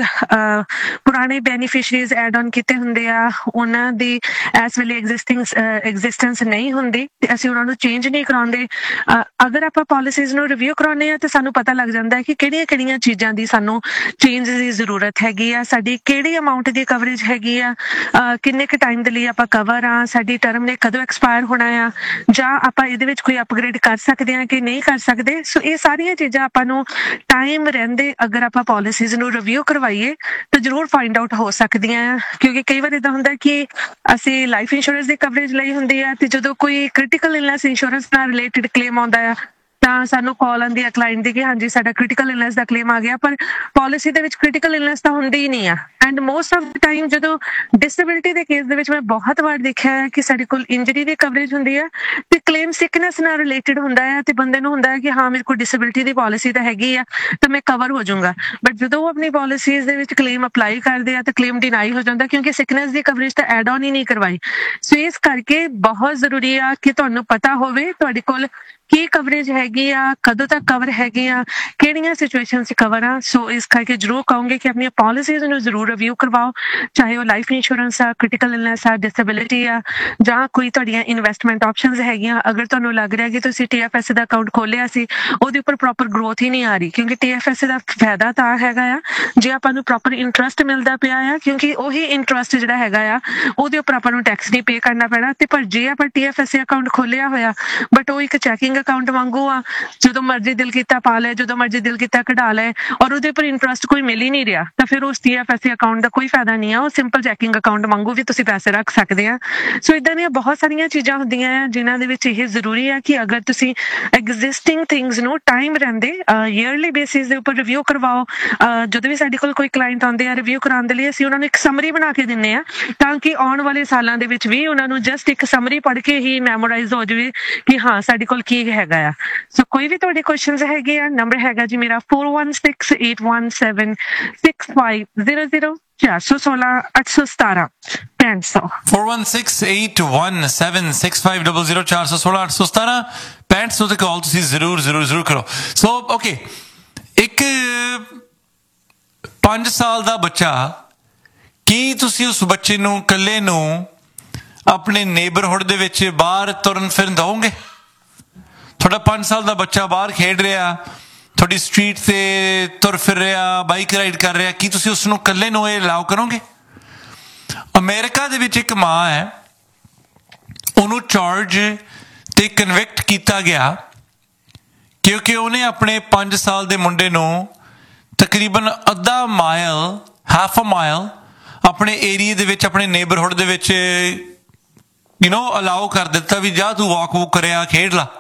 ਪੁਰਾਣੇ ਬੈਨੀਫੀਸ਼ੀਅਰੀਜ਼ ਐਡ ਆਨ ਕੀਤੇ ਹੁੰਦੇ ਆ, ਉਹਨਾਂ ਦੀ ਇਸ ਵੇਲੇ ਐਗਜ਼ਿਸਟੈਂਸ ਨਹੀਂ ਹੁੰਦੀ ਤੇ ਅਸੀਂ ਉਹਨਾਂ ਨੂੰ ਚੇਂਜ ਨਹੀਂ ਕਰਾਉਂਦੇ। ਅਗਰ ਆਪਾਂ ਪਾਲਿਸੀਜ਼ ਨੂੰ ਰਿਵਿਊ ਕਰਾਉਂਦੇ ਆ ਤਾਂ ਸਾਨੂੰ ਪਤਾ ਲੱਗ ਜਾਂਦਾ ਹੈ ਕਿ ਕਿਹੜੀਆਂ ਚੀਜ਼ਾਂ ਦੀ ਸਾਨੂੰ ਚੇਂਜ ਦੀ ਜ਼ਰੂਰਤ ਹੈਗੀ ਆ, ਸਾਡੀ ਕਿਹੜੀ ਅਮਾਊਂਟ ਦੀ ਕਵਰੇਜ ਹੈਗੀ ਆ, ਕਿੰਨੇ ਕੁ ਟਾਈਮ ਦੇ ਲਈ ਆਪਾਂ ਕਵਰ ਆ, ਸਾਡੀ ਟਰਮ ਨੇ ਕਦੋਂ ਐਕਸਪਾਇਰ ਹੋਣਾ ਆ, ਜਾਂ ਆਪਾਂ ਇਹਦੇ ਵਿੱਚ ਕੋਈ ਅਪਗ੍ਰੇਡ ਕਰ ਸਕਦੇ ਆ ਕਿ ਨਹੀਂ ਕਰ ਸਕਦੇ। ਸੋ ਇਹ ਸਾਰੀਆਂ ਚੀਜ਼ਾਂ ਆਪਾਂ ਨੂੰ ਟਾਈਮ ਰਹਿੰਦੇ ਅਗਰ ਆਪਾਂ ਪਾਲਿਸੀਜ਼ ਨੂੰ ਰਿਵਿਊ ਕਰਵਾਈਏ ਤਾਂ ਜ਼ਰੂਰ ਫਾਈਂਡ ਆਊਟ ਹੋ ਸਕਦੀਆਂ ਆ। ਕਿਉਂਕਿ ਕਈ ਵਾਰ ਏਦਾਂ ਹੁੰਦਾ ਕਿ ਅਸੀਂ ਲਾਈਫ ਇੰਸ਼ੋਰੈਂਸ ਦੀ ਕਵਰੇਜ ਲਈ ਹੁੰਦੀ ਆ ਤੇ ਜਦੋਂ ਕੋਈ ਕ੍ਰਿਟੀਕਲ ਇਲਨੈਸ ਇੰਸ਼ੋਰੈਂਸ ਨਾਲ ਰਿਲੇਟਡ ਕਲੇਮ ਆਉਂਦਾ ਆ ਤਾਂ ਸਾਨੂੰ ਕਾਲ ਆਉਂਦੀ ਹੈ ਕਲਾਇੰਟ ਦੀ ਕਿ ਹਾਂਜੀ ਸਾਡਾ ਕ੍ਰਿਟੀਕਲ ਇਲਨੈਸ ਦਾ ਕਲੇਮ ਆ ਗਿਆ, ਪਰ ਪਾਲਿਸੀ ਦੇ ਵਿੱਚ ਕ੍ਰਿਟੀਕਲ ਇਲਨੈਸ ਤਾਂ ਹੁੰਦੀ ਹੀ ਨਹੀਂ ਆ। And most of the time ਜਦੋਂ ਡਿਸੇਬਿਲਿਟੀ ਦੇ ਕੇਸ ਦੇ ਵਿੱਚ ਮੈਂ ਬਹੁਤ ਵਾਰ ਦੇਖਿਆ ਹੈ ਕਿ ਸਾਡੇ ਕੋਲ ਇੰਜਰੀ ਦੀ ਕਵਰੇਜ ਹੁੰਦੀ ਹੈ ਤੇ ਕਲੇਮ ਸਿਕਨੈਸ ਨਾਲ ਰਿਲੇਟਡ ਹੁੰਦਾ ਹੈ ਤੇ ਬੰਦੇ ਨੂੰ ਹੁੰਦਾ ਹੈ ਕਿ ਹਾਂ ਮੇਰੇ ਕੋਲ ਡਿਸੇਬਿਲਿਟੀ ਦੀ ਪਾਲਿਸੀ ਤਾਂ ਹੈਗੀ ਆ ਤਾਂ ਮੈਂ ਕਵਰ ਹੋ ਜਾਊਂਗਾ, ਬਟ ਜਦੋਂ ਉਹ ਆਪਣੀ ਪਾਲਿਸੀਜ਼ ਦੇ ਵਿੱਚ ਕਲੇਮ ਅਪਲਾਈ ਕਰਦੇ ਆ ਤਾਂ ਕਲੇਮ ਡਿਨਾਈ ਹੋ ਜਾਂਦਾ ਕਿਉਂਕਿ ਸਿਕਨੈਸ ਦੀ ਕਵਰੇਜ ਤਾਂ ਐਡ ਆਨ ਹੀ ਨਹੀਂ ਕਰਵਾਈ। ਸੋ ਇਸ ਕਰਕੇ ਬਹੁਤ ਜ਼ਰੂਰੀ ਆ ਕਿ ਤੁਹਾਨੂੰ ਪਤਾ ਹੋਵੇ ਤੁਹਾਡੇ ਕੋਲ ਕੀ ਕਵਰੇਜ ਹੈਗੀ ਆ, ਕਦੋਂ ਤੱਕ ਕਵਰ ਹੈਗੀ ਆ, ਕਿਹੜੀਆਂ ਸਿਚੁਏਸ਼ਨ 'ਚ ਕਵਰ ਆ। ਸੋ ਇਸ ਕਰਕੇ ਜ਼ਰੂਰ ਕਹੂੰਗੇ ਕਿ ਆਪਣੀਆਂ ਪਾਲਿਸੀਜ਼ ਨੂੰ ਜ਼ਰੂਰ ਰਿਵਿਊ ਕਰਵਾਓ, ਚਾਹੇ ਉਹ ਲਾਈਫ ਇੰਸ਼ੋਰੈਂਸ ਆ, ਕ੍ਰਿਟੀਕਲ ਇਲਨੈਸ ਆ, ਡਿਸੇਬਿਲਿਟੀ ਆ, ਜਾਂ ਕੋਈ ਤੁਹਾਡੀਆਂ ਇਨਵੈਸਟਮੈਂਟ ਆਪਸ਼ਨਸ ਹੈਗੀਆਂ। ਅਗਰ ਤੁਹਾਨੂੰ ਲੱਗ ਰਿਹਾ ਕਿ ਤੁਸੀਂ TFSA ਦਾ ਅਕਾਊਂਟ ਖੋਲਿਆ ਸੀ, ਉਹਦੇ ਉੱਪਰ ਪ੍ਰੋਪਰ ਗਰੋਥ ਹੀ ਨਹੀਂ ਆ ਰਹੀ, ਕਿਉਂਕਿ TFSA ਦਾ ਫਾਇਦਾ ਤਾਂ ਹੈਗਾ ਆ ਜੇ ਆਪਾਂ ਨੂੰ ਪ੍ਰੋਪਰ ਇੰਟਰਸਟ ਮਿਲਦਾ ਪਿਆ ਆ, ਕਿਉਂਕਿ ਉਹੀ ਇੰਟਰਸਟ ਜਿਹੜਾ ਹੈਗਾ ਆ ਉਹਦੇ ਉੱਪਰ ਆਪਾਂ ਨੂੰ ਟੈਕਸ ਨਹੀਂ ਪੇ ਕਰਨਾ ਪੈਣਾ। ਤੇ ਪਰ ਜੇ ਆਪਾਂ TFSA ਅਕਾਊਂਟ ਖੋਲਿਆ ਹੋਇਆ ਬਟ ਉਹ ਇੱਕ ਚੈਕਿੰਗ ਅਕਾਊਂਟ ਵਾਂਗੂ ਆ, ਜਦੋਂ ਮਰਜ਼ੀ ਦਿਲ ਕੀਤਾ ਪਾ ਲੈ, ਜਦੋਂ ਮਰਜ਼ੀ ਦਿਲ ਕੀਤਾ ਕਢਾ ਲੈ, ਔਰ ਉਹਦੇ ਉੱਪਰ ਇੰਟਰਸਟ ਕੋਈ ਮਿਲ ਹੀ ਨਹੀਂ ਰਿਹਾ, ਤਾਂ ਫਿਰ ਉਸ TFSA ਅਕਾਊਂਟ ਦਾ ਕੋਈ ਫਾਇਦਾ ਨਹੀਂ ਆ। ਉਹ ਸਿੰਪਲ ਚੈਕਿੰਗ ਅਕਾਊਂਟ ਵਾਂਗੂ ਵੀ ਤੁਸੀਂ ਪੈਸੇ ਰੱਖ ਸਕਦੇ ਆ। ਸੋ ਇਦਾਂ ਦੀਆਂ ਬਹੁਤ ਸਾਰੀਆਂ ਚੀਜ਼ਾਂ ਹੁੰਦੀਆਂ ਆ ਜਿਨ੍ਹਾਂ ਦੇ ਵਿੱਚ ਇਹ ਜ਼ਰੂਰੀ ਆ ਕਿ ਅਗਰ ਤੁਸੀਂ ਐਗਜ਼ਿਸਟਿੰਗ ਥਿੰਗਸ ਨੂੰ ਟਾਈਮ ਰਹਿੰਦੇ ਈਅਰਲੀ ਬੇਸਿਸ ਦੇ ਉੱਪਰ ਰਿਵਿਊ ਕਰਵਾਓ। ਜਦੋਂ ਵੀ ਸਾਡੇ ਕੋਲ ਕੋਈ ਕਲਾਇੰਟ ਆਉਂਦੇ ਆ ਰਿਵਿਊ ਕਰਾਉਣ ਦੇ ਲਈ, ਅਸੀਂ ਉਹਨਾਂ ਨੂੰ ਇੱਕ ਸਮਰੀ ਬਣਾ ਕੇ ਦਿੰਦੇ ਆ ਤਾਂ ਕਿ ਆਉਣ ਵਾਲੇ ਸਾਲਾਂ ਦੇ ਵਿੱਚ ਵੀ ਉਹਨਾਂ ਨੂੰ ਜਸਟ ਇੱਕ ਸਮਰੀ ਪੜ੍ਹ ਕੇ ਹੀ ਮੈਮੋਰਾਈਜ਼ ਹੋ ਜਾਵੇ ਕਿ ਹਾਂ ਸਾਡੇ ਕੋਲ ਕੀ ਹੈਗਾ ਆ। ਸੋ ਕੋਈ ਵੀ ਤੁਹਾਡੇ ਕੁਐਸਚਨਸ ਹੈਗੇ ਆ, ਨੰਬਰ ਹੈਗਾ ਜੀ ਮੇਰਾ 4168176500 416 817 4168176500 416 817 ਤੇ ਕਾਲ ਤੁਸੀਂ ਜ਼ਰੂਰ ਕਰੋ। ਸੋ ਓਕੇ, ਇੱਕ 5 ਸਾਲ ਦਾ ਬੱਚਾ, ਕੀ ਤੁਸੀਂ ਉਸ ਬੱਚੇ ਨੂੰ ਇਕੱਲੇ ਨੂੰ ਆਪਣੇ ਨੇਬਰਹੁੱਡ ਦੇ ਵਿੱਚ ਬਾਹਰ ਤੁਰਨ ਫਿਰਨ ਦਓਗੇ? ਤੁਹਾਡਾ 5 ਸਾਲ ਦਾ ਬੱਚਾ ਬਾਹਰ ਖੇਡ ਰਿਹਾ, ਤੁਹਾਡੀ ਸਟਰੀਟ ਤੇ ਤੁਰ ਫਿਰ ਰਿਹਾ, ਬਾਈਕ ਰਾਈਡ ਕਰ ਰਿਹਾ, ਕੀ ਤੁਸੀਂ ਉਸ ਨੂੰ ਇਕੱਲੇ ਨੂੰ ਇਹ ਅਲਾਉ ਕਰੋਗੇ? ਅਮਰੀਕਾ ਦੇ ਵਿੱਚ ਇੱਕ ਮਾਂ ਹੈ, ਉਹਨੂੰ ਚਾਰਜ ਤੇ ਕਨਵਿਕਟ ਕੀਤਾ ਗਿਆ ਕਿਉਂਕਿ ਉਹਨੇ ਆਪਣੇ 5 ਸਾਲ ਦੇ ਮੁੰਡੇ ਨੂੰ ਤਕਰੀਬਨ ਹਾਫ ਅ ਮਾਈਲ ਆਪਣੇ ਏਰੀਏ ਦੇ ਵਿੱਚ, ਆਪਣੇ ਨੇਬਰਹੁੱਡ ਦੇ ਵਿੱਚ ਅਲਾਉ ਕਰ ਦਿੱਤਾ ਵੀ ਜਾ ਤੂੰ ਵਾਕ ਕਰਿਆ, ਖੇਡ ਲਾ।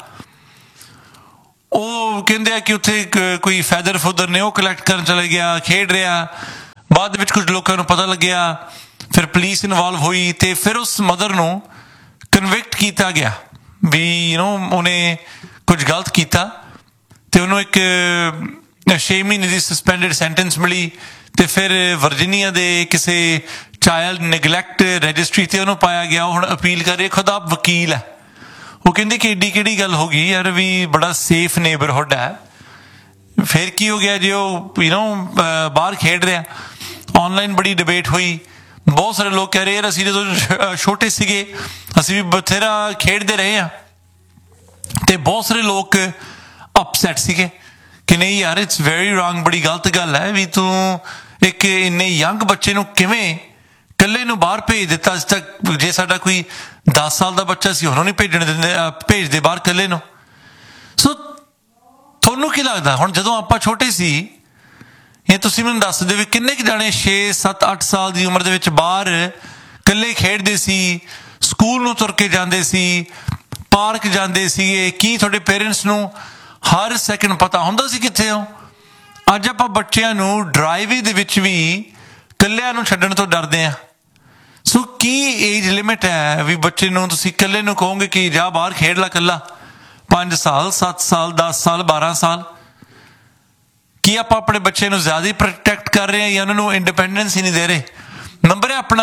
ਉਹ ਕਹਿੰਦੇ ਆ ਕਿ ਉੱਥੇ ਕੋਈ ਫੈਦਰ ਫੁਦਰ ਨੇ, ਉਹ ਕਲੈਕਟ ਕਰਨ ਚਲੇ ਗਿਆ, ਖੇਡ ਰਿਹਾ। ਬਾਅਦ ਵਿੱਚ ਕੁਝ ਲੋਕਾਂ ਨੂੰ ਪਤਾ ਲੱਗਿਆ, ਫਿਰ ਪੁਲਿਸ ਇਨਵੋਲਵ ਹੋਈ ਤੇ ਫਿਰ ਉਸ ਮਦਰ ਨੂੰ ਕਨਵਿਕਟ ਕੀਤਾ ਗਿਆ ਵੀ ਉਹਨੇ ਕੁਝ ਗਲਤ ਕੀਤਾ ਤੇ ਉਹਨੂੰ ਇੱਕ 6 ਮਹੀਨੇ ਦੀ ਸਸਪੈਂਡਡ ਸੈਂਟੈਂਸ ਮਿਲੀ ਤੇ ਫਿਰ ਵਰਜੀਨੀਆ ਦੇ ਕਿਸੇ ਚਾਈਲਡ ਨੈਗਲੈਕਟ ਰਜਿਸਟਰੀ ਤੇ ਉਹਨੂੰ ਪਾਇਆ ਗਿਆ। ਉਹ ਹੁਣ ਅਪੀਲ ਕਰ ਰਿਹਾ, ਖੁਦ ਆਪ ਵਕੀਲ ਹੈ। ਉਹ ਕਹਿੰਦੇ ਕਿ ਏਡੀ ਕਿਹੜੀ ਗੱਲ ਹੋ ਗਈ ਯਾਰ, ਵੀ ਬੜਾ ਸੇਫ ਨੇਬਰਹੁੱਡ ਹੈ, ਫਿਰ ਕੀ ਹੋ ਗਿਆ ਜੇ ਉਹ ਬਾਹਰ ਖੇਡ ਰਿਹਾ। ਆਨਲਾਈਨ ਬੜੀ ਡਿਬੇਟ ਹੋਈ, ਬਹੁਤ ਸਾਰੇ ਲੋਕ ਕਹਿ ਰਹੇ ਯਾਰ ਅਸੀਂ ਜਦੋਂ ਛੋਟੇ ਸੀਗੇ ਅਸੀਂ ਵੀ ਬਥੇਰਾ ਖੇਡਦੇ ਰਹੇ ਹਾਂ, ਤੇ ਬਹੁਤ ਸਾਰੇ ਲੋਕ ਅਪਸੈਟ ਸੀਗੇ ਕਿ ਨਹੀਂ ਯਾਰ ਇਟਸ ਵੈਰੀ ਰੋਂਗ, ਬੜੀ ਗਲਤ ਗੱਲ ਹੈ ਵੀ ਤੂੰ ਇੱਕ ਇੰਨੇ ਯੰਗ ਬੱਚੇ ਨੂੰ ਕਿਵੇਂ ਇਕੱਲੇ ਨੂੰ ਬਾਹਰ ਭੇਜ ਦਿੱਤਾ। ਅੱਜ ਤੱਕ ਜੇ ਸਾਡਾ ਕੋਈ 10 ਸਾਲ ਦਾ ਬੱਚਾ ਸੀ ਉਹਨੂੰ ਨਹੀਂ ਭੇਜਦੇ ਬਾਹਰ ਇਕੱਲੇ ਨੂੰ। ਸੋ ਤੁਹਾਨੂੰ ਕੀ ਲੱਗਦਾ, ਹੁਣ ਜਦੋਂ ਆਪਾਂ ਛੋਟੇ ਸੀ, ਇਹ ਤੁਸੀਂ ਮੈਨੂੰ ਦੱਸ ਦਿਓ ਵੀ ਕਿੰਨੇ ਕੁ ਜਾਣੇ 6, 7, 8 ਸਾਲ ਦੀ ਉਮਰ ਦੇ ਵਿੱਚ ਬਾਹਰ ਇਕੱਲੇ ਖੇਡਦੇ ਸੀ, ਸਕੂਲ ਨੂੰ ਤੁਰ ਕੇ ਜਾਂਦੇ ਸੀ, ਪਾਰਕ ਜਾਂਦੇ ਸੀਗੇ? ਕੀ ਤੁਹਾਡੇ ਪੇਰੈਂਟਸ ਨੂੰ ਹਰ ਸੈਕਿੰਡ ਪਤਾ ਹੁੰਦਾ ਸੀ ਕਿੱਥੇ ਹੋ? ਅੱਜ ਆਪਾਂ ਬੱਚਿਆਂ ਨੂੰ ਡਰਾਈਵੇ ਦੇ ਵਿੱਚ ਵੀ ਇਕੱਲਿਆਂ ਨੂੰ ਛੱਡਣ ਤੋਂ ਡਰਦੇ ਆ। ਸੋ ਕੀ ਏਜ ਲਿਮਿਟ ਹੈ ਵੀ ਬੱਚੇ ਨੂੰ ਤੁਸੀਂ ਇਕੱਲੇ ਨੂੰ ਕਹੋਗੇ ਕਿ ਜਾ ਬਾਹਰ ਖੇਡ ਲਾ ਇਕੱਲਾ? 5 ਸਾਲ, 7 ਸਾਲ, 10 ਸਾਲ, 12 ਸਾਲ? ਕੀ ਆਪਾਂ ਆਪਣੇ ਬੱਚੇ ਨੂੰ ਜ਼ਿਆਦਾ ਹੀ ਪ੍ਰੋਟੈਕਟ ਕਰ ਰਹੇ ਹਾਂ ਜਾਂ ਉਹਨਾਂ ਨੂੰ ਇੰਡੀਪੈਂਡੈਂਸ ਹੀ ਨਹੀਂ ਦੇ ਰਹੇ? ਨੰਬਰ ਹੈ ਆਪਣਾ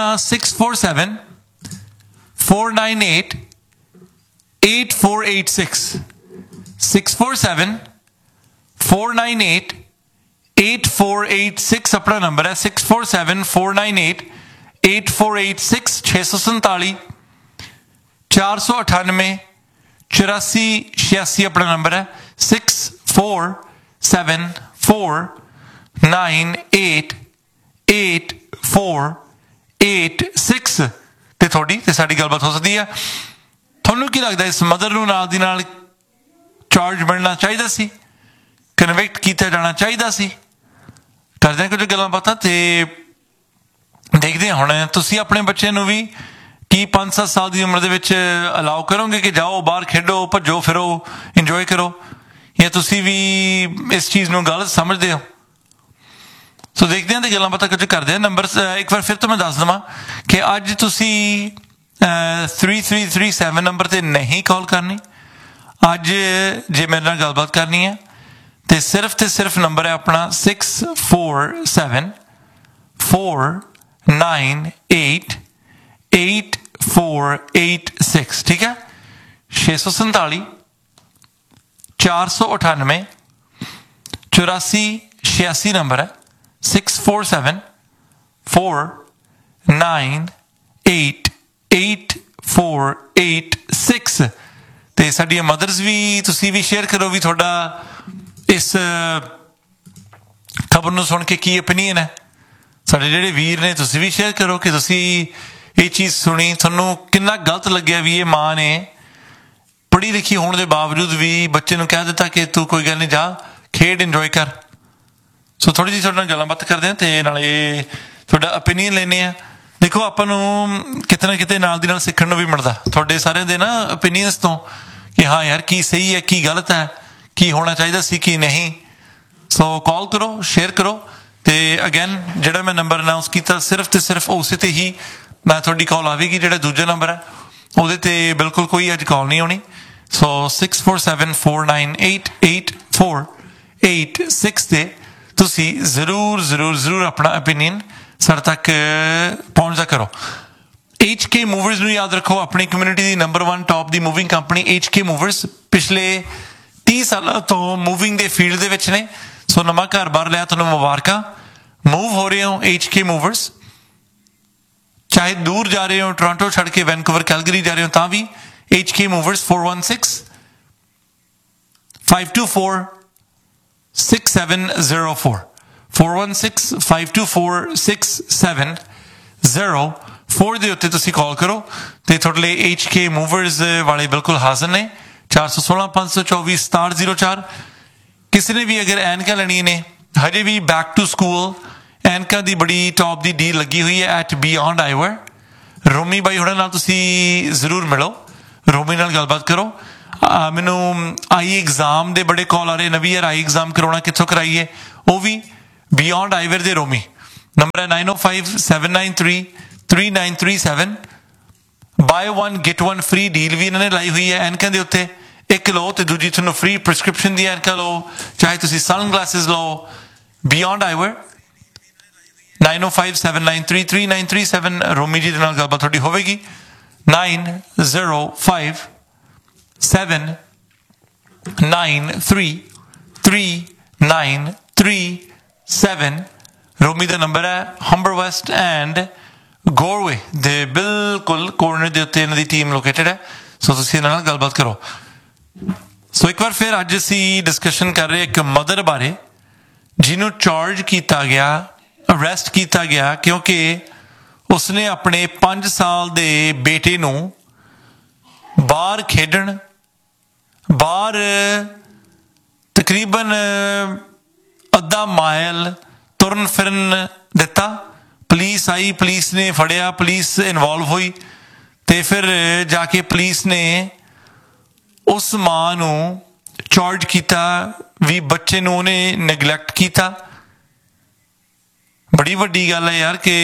647-498-8486 647-498-8486 ਆਪਣਾ ਨੰਬਰ ਹੈ। 647-498-8486 647 498 8486 ਆਪਣਾ ਨੰਬਰ ਹੈ। 647-498-8486 ਤੇ ਤੁਹਾਡੀ ਤੇ ਸਾਡੀ ਗੱਲਬਾਤ ਹੋ ਸਕਦੀ ਹੈ। ਤੁਹਾਨੂੰ ਕੀ ਲੱਗਦਾ, ਇਸ ਮਦਰ ਨੂੰ ਨਾਲ ਦੀ ਨਾਲ ਚਾਰਜ ਮਿਲਣਾ ਚਾਹੀਦਾ ਸੀ, ਕਨਵਿਕਟ ਕੀਤਾ ਜਾਣਾ ਚਾਹੀਦਾ ਸੀ? ਕਰਦੇ ਹਾਂ ਕੁਝ ਗੱਲਾਂ ਬਾਤਾਂ ਤੇ ਦੇਖਦੇ ਹਾਂ ਹੁਣ ਤੁਸੀਂ ਆਪਣੇ ਬੱਚਿਆਂ ਨੂੰ ਵੀ ਕੀ 5-7 ਸਾਲ ਦੀ ਉਮਰ ਦੇ ਵਿੱਚ ਅਲਾਉ ਕਰੋਗੇ ਕਿ ਜਾਓ ਬਾਹਰ ਖੇਡੋ, ਭੱਜੋ ਫਿਰੋ, ਇੰਜੋਏ ਕਰੋ, ਜਾਂ ਤੁਸੀਂ ਵੀ ਇਸ ਚੀਜ਼ ਨੂੰ ਗਲਤ ਸਮਝਦੇ ਹੋ? ਸੋ ਦੇਖਦੇ ਹਾਂ ਤੇ ਗੱਲਾਂ ਬਾਤਾਂ ਕੁਝ ਕਰਦੇ ਹਾਂ। ਨੰਬਰ ਇੱਕ ਵਾਰ ਫਿਰ ਤੋਂ ਮੈਂ ਦੱਸ ਦੇਵਾਂ ਕਿ ਅੱਜ ਤੁਸੀਂ 3337 ਨੰਬਰ ਤੇ ਨਹੀਂ ਕਾਲ ਕਰਨੀ। ਅੱਜ ਜੇ ਮੇਰੇ ਨਾਲ ਗੱਲਬਾਤ ਕਰਨੀ ਹੈ ਤੇ ਸਿਰਫ ਨੰਬਰ ਹੈ ਆਪਣਾ 647-498-8486 ਠੀਕ ਹੈ। 647-498-8486 ਨੰਬਰ ਹੈ। 647-498-8486 ਤੇ ਸਾਡੀਆਂ ਮਦਰਸ ਵੀ ਤੁਸੀਂ ਵੀ ਸ਼ੇਅਰ ਕਰੋ ਵੀ ਤੁਹਾਡਾ ਇਸ ਖਬਰ ਨੂੰ ਸੁਣ ਕੇ ਕੀ ਓਪੀਨੀਅਨ ਹੈ। ਸਾਡੇ ਜਿਹੜੇ ਵੀਰ ਨੇ ਤੁਸੀਂ ਵੀ ਸ਼ੇਅਰ ਕਰੋ ਕਿ ਤੁਸੀਂ ਇਹ ਚੀਜ਼ ਸੁਣੀ, ਤੁਹਾਨੂੰ ਕਿੰਨਾ ਗਲਤ ਲੱਗਿਆ ਵੀ ਇਹ ਮਾਂ ਨੇ ਪੜ੍ਹੀ ਲਿਖੀ ਹੋਣ ਦੇ ਬਾਵਜੂਦ ਵੀ ਬੱਚੇ ਨੂੰ ਕਹਿ ਦਿੱਤਾ ਕਿ ਤੂੰ ਕੋਈ ਗੱਲ ਨਹੀਂ, ਜਾ ਖੇਡ, ਇੰਜੋਏ ਕਰ। ਸੋ ਥੋੜ੍ਹੀ ਜਿਹੀ ਤੁਹਾਡੇ ਨਾਲ ਗੱਲਬਾਤ ਕਰਦੇ ਹਾਂ ਤੇ ਨਾਲੇ ਤੁਹਾਡਾ ਓਪੀਨੀਅਨ ਲੈਂਦੇ ਹਾਂ। ਦੇਖੋ ਆਪਾਂ ਨੂੰ ਕਿਤੇ ਨਾ ਕਿਤੇ ਨਾਲ ਦੀ ਨਾਲ ਸਿੱਖਣ ਨੂੰ ਵੀ ਮਿਲਦਾ ਤੁਹਾਡੇ ਸਾਰਿਆਂ ਦੇ ਨਾ ਓਪੀਨੀਅਨਸ ਤੋਂ ਕਿ ਹਾਂ ਯਾਰ ਕੀ ਸਹੀ ਹੈ, ਕੀ ਗਲਤ ਹੈ, ਕੀ ਹੋਣਾ ਚਾਹੀਦਾ ਸੀ, ਕੀ ਨਹੀਂ। ਸੋ ਕਾਲ ਕਰੋ, ਸ਼ੇਅਰ ਕਰੋ ਤੇ ਅਗੇਨ ਜਿਹੜਾ ਮੈਂ ਨੰਬਰ ਅਨਾਊਂਸ ਕੀਤਾ ਸਿਰਫ ਤੇ ਸਿਰਫ ਉਸੇ ਤੇ ਹੀ ਮੈਂ ਤੁਹਾਡੀ ਕਾਲ ਆਵੇਗੀ। ਜਿਹੜਾ ਦੂਜਾ ਨੰਬਰ ਹੈ ਉਹਦੇ ਤੇ ਬਿਲਕੁਲ ਕੋਈ ਅੱਜ ਕਾਲ ਨਹੀਂ ਆਉਣੀ। ਸੋ 6474988486 ਤੇ ਤੁਸੀਂ ਜ਼ਰੂਰ ਆਪਣਾ opinion ਸਾਡੇ ਤੱਕ ਪਹੁੰਚਦਾ ਕਰੋ। HK Movers ਨੂੰ ਯਾਦ ਰੱਖੋ, ਆਪਣੀ ਕਮਿਊਨਿਟੀ ਦੀ ਨੰਬਰ 1 ਟੌਪ ਦੀ ਮੂਵਿੰਗ ਕੰਪਨੀ HK Movers ਪਿਛਲੇ 30 ਸਾਲਾਂ ਤੋਂ ਮੂਵਿੰਗ ਦੇ ਫੀਲਡ ਦੇ ਵਿੱਚ ਨੇ। ਸੋ ਨਵਾਂ ਘਰ-ਬਾਰ ਲਿਆ, ਤੁਹਾਨੂੰ ਮੁਬਾਰਕਾਂ। ਮੂਵ ਹੋ ਰਹੇ ਹੋ HK Movers, ਚਾਹੇ ਦੂਰ ਜਾ ਰਹੇ ਹੋ, ਟੋਰਾਂਟੋ ਛੱਡ ਕੇ ਵੈਨਕੂਵਰ ਕੈਲਗਰੀ ਜਾ ਰਹੇ ਹੋ ਤਾਂ ਵੀ HK Movers 416-524-6704 416-524-6704 ਦੇ ਉੱਤੇ ਤੁਸੀਂ ਕਾਲ ਕਰੋ ਤੇ ਤੁਹਾਡੇ ਲਈ HK Movers ਵਾਲੇ ਬਿਲਕੁਲ ਹਾਜ਼ਰ ਨੇ। 416-524-6704। ਕਿਸੇ ਨੇ ਵੀ ਅਗਰ ਐਨਕਾਂ ਲੈਣੀਆਂ ਨੇ, ਹਜੇ ਵੀ ਬੈਕ ਟੂ ਸਕੂਲ ਐਨਕਾਂ ਦੀ ਬੜੀ ਟੌਪ ਦੀ ਡੀਲ ਲੱਗੀ ਹੋਈ ਹੈ ਐਟ ਬਿਯੋਂਡ ਆਈਵਰ। ਰੋਮੀ ਬਾਈ ਹੋਰਾਂ ਨਾਲ ਤੁਸੀਂ ਜ਼ਰੂਰ ਮਿਲੋ, ਰੋਮੀ ਨਾਲ ਗੱਲਬਾਤ ਕਰੋ। ਮੈਨੂੰ ਆਈ ਐਗਜ਼ਾਮ ਦੇ ਬੜੇ ਕਾਲ ਆ ਰਹੇ, ਨਵੀਂ ਈਅਰ ਆਈ ਐਗਜ਼ਾਮ ਕਰਾਉਣਾ, ਕਿੱਥੋਂ ਕਰਾਈਏ? ਉਹ ਵੀ ਬਿਯੋਂਡ ਆਈਵਰ ਦੇ ਰੋਮੀ। ਨੰਬਰ ਹੈ 9057933937। ਬਾਏ 1 ਗੈਟ 1 ਫ੍ਰੀ ਡੀਲ ਵੀ ਇਹਨਾਂ ਨੇ ਲਾਈ ਹੋਈ ਹੈ ਐਨਕਾਂ ਦੇ ਉੱਤੇ। ਇੱਕ ਲਓ ਤੇ ਦੂਜੀ ਤੁਹਾਨੂੰ ਫ੍ਰੀ ਪ੍ਰਿਸਕ੍ਰਿਪਸ਼ਨ ਦੀ ਐਨਕਾਂ ਲਓ, ਚਾਹੇ ਤੁਸੀਂ ਸਨ ਗਲਾਸਿਸ ਲਓ। ਬਿਯੋਂਡ ਆਈਵਰ 9057933937। ਰੋਮੀ ਜੀ ਦੇ ਨਾਲ ਗੱਲਬਾਤ ਤੁਹਾਡੀ ਹੋਵੇਗੀ। 9057933937। ਰੋਮੀ ਦਾ ਨੰਬਰ ਹੈ। ਹੰਬਰ ਵੈਸਟ ਐਂਡ ਗੋਰਵੇ ਦੇ ਬਿਲਕੁਲ ਕੋਰਨਰ ਦੇ ਉੱਤੇ ਇਹਨਾਂ ਦੀ ਟੀਮ ਲੋਕੇਟਡ ਹੈ। ਸੋ ਤੁਸੀਂ ਇਹਨਾਂ ਨਾਲ ਗੱਲਬਾਤ ਕਰੋ। ਸੋ ਇੱਕ ਵਾਰ ਫਿਰ ਅੱਜ ਅਸੀਂ ਡਿਸਕਸ਼ਨ ਕਰ ਰਹੇ ਇੱਕ ਮਦਰ ਬਾਰੇ ਜਿਹਨੂੰ ਚਾਰਜ ਕੀਤਾ ਗਿਆ, ਅਰੈਸਟ ਕੀਤਾ ਗਿਆ ਕਿਉਂਕਿ ਉਸਨੇ ਆਪਣੇ 5 ਸਾਲ ਦੇ ਬੇਟੇ ਨੂੰ ਬਾਹਰ ਖੇਡਣ, ਬਾਹਰ ਤਕਰੀਬਨ ਅੱਧਾ ਮਾਈਲ ਤੁਰਨ ਫਿਰਨ ਦਿੱਤਾ। ਪੁਲਿਸ ਆਈ, ਪੁਲਿਸ ਨੇ ਫੜਿਆ, ਪੁਲਿਸ ਇਨਵੋਲਵ ਹੋਈ ਤੇ ਫਿਰ ਜਾ ਕੇ ਪੁਲਿਸ ਨੇ ਉਸ ਮਾਂ ਨੂੰ ਚਾਰਜ ਕੀਤਾ ਵੀ ਬੱਚੇ ਨੂੰ ਉਹਨੇ ਨੈਗਲੈਕਟ ਕੀਤਾ। ਬੜੀ ਵੱਡੀ ਗੱਲ ਹੈ ਯਾਰ ਕਿ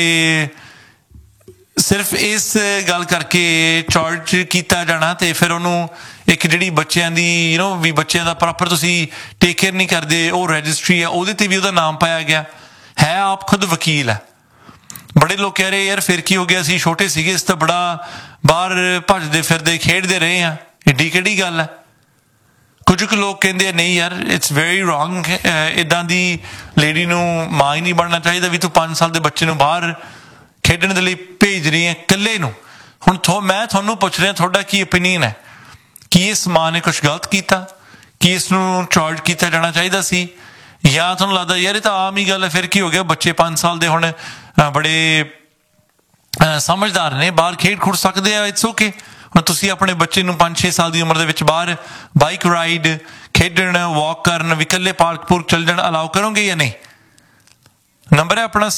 ਸਿਰਫ ਇਸ ਗੱਲ ਕਰਕੇ ਚਾਰਜ ਕੀਤਾ ਜਾਣਾ ਤੇ ਫਿਰ ਉਹਨੂੰ ਇੱਕ ਜਿਹੜੀ ਬੱਚਿਆਂ ਦੀ ਵੀ ਬੱਚਿਆਂ ਦਾ ਪ੍ਰੋਪਰ ਤੁਸੀਂ ਟੇਕ ਕੇਅਰ ਨਹੀਂ ਕਰਦੇ, ਉਹ ਰਜਿਸਟਰੀ ਹੈ ਉਹਦੇ ਤੇ ਵੀ ਉਹਦਾ ਨਾਮ ਪਾਇਆ ਗਿਆ ਹੈ। ਆਪ ਖੁਦ ਵਕੀਲ ਹੈ। ਬੜੇ ਲੋਕ ਕਹਿ ਰਹੇ ਯਾਰ ਫਿਰ ਕੀ ਹੋ ਗਿਆ, ਅਸੀਂ ਛੋਟੇ ਸੀਗੇ, ਇਸ ਤਾਂ ਬੜਾ ਬਾਹਰ ਭੱਜਦੇ ਫਿਰਦੇ ਖੇਡਦੇ ਰਹੇ ਹਾਂ, ਏਡੀ ਕਿਹੜੀ ਗੱਲ ਹੈ। ਕੁਝ ਕੁ ਲੋਕ ਕਹਿੰਦੇ ਆ ਨਹੀਂ ਯਾਰ ਇਟਸ ਵੈਰੀ ਰੋਂਗ, ਇੱਦਾਂ ਦੀ ਲੇਡੀ ਨੂੰ ਮਾਂ ਹੀ ਨਹੀਂ ਬਣਨਾ ਚਾਹੀਦਾ ਵੀ ਤੂੰ 5 ਸਾਲ ਦੇ ਬੱਚੇ ਨੂੰ ਬਾਹਰ ਖੇਡਣ ਦੇ ਲਈ ਭੇਜ ਰਹੀ ਹੈ ਇਕੱਲੇ ਨੂੰ। ਹੁਣ ਮੈਂ ਤੁਹਾਨੂੰ ਪੁੱਛ ਰਿਹਾ ਤੁਹਾਡਾ ਕੀ ਓਪੀਨੀਅਨ ਹੈ? ਕੀ ਇਸ ਮਾਂ ਨੇ ਕੁਛ ਗਲਤ ਕੀਤਾ? ਕੀ ਇਸ ਨੂੰ ਚਾਰਜ ਕੀਤਾ ਜਾਣਾ ਚਾਹੀਦਾ ਸੀ? ਜਾਂ ਤੁਹਾਨੂੰ ਲੱਗਦਾ ਯਾਰ ਇਹ ਤਾਂ ਆਮ ਹੀ ਗੱਲ ਹੈ, ਫਿਰ ਕੀ ਹੋ ਗਿਆ, ਬੱਚੇ 5 ਸਾਲ ਦੇ ਹੁਣ ਬੜੇ ਸਮਝਦਾਰ ਨੇ, ਬਾਹਰ ਖੇਡ ਖੁੱਡ ਸਕਦੇ ਆ, ਇਟਸ ਓਕੇ। ਹੁਣ ਤੁਸੀਂ ਆਪਣੇ ਬੱਚੇ ਨੂੰ 5-6 ਸਾਲ ਦੀ ਉਮਰ ਦੇ ਵਿੱਚ ਬਾਹਰ ਬਾਈਕ ਰਾਈਡ, ਖੇਡਣ, ਵਾਕ ਕਰਨ, ਵੀ ਇਕੱਲੇ ਪਾਰਕ ਪੂਰਕ ਚੱਲ ਜਾਣ ਅਲਾਓ ਕਰੋਗੇ ਜਾਂ ਨਹੀਂ? ਨੰਬਰ ਹੈ ਆਪਣਾ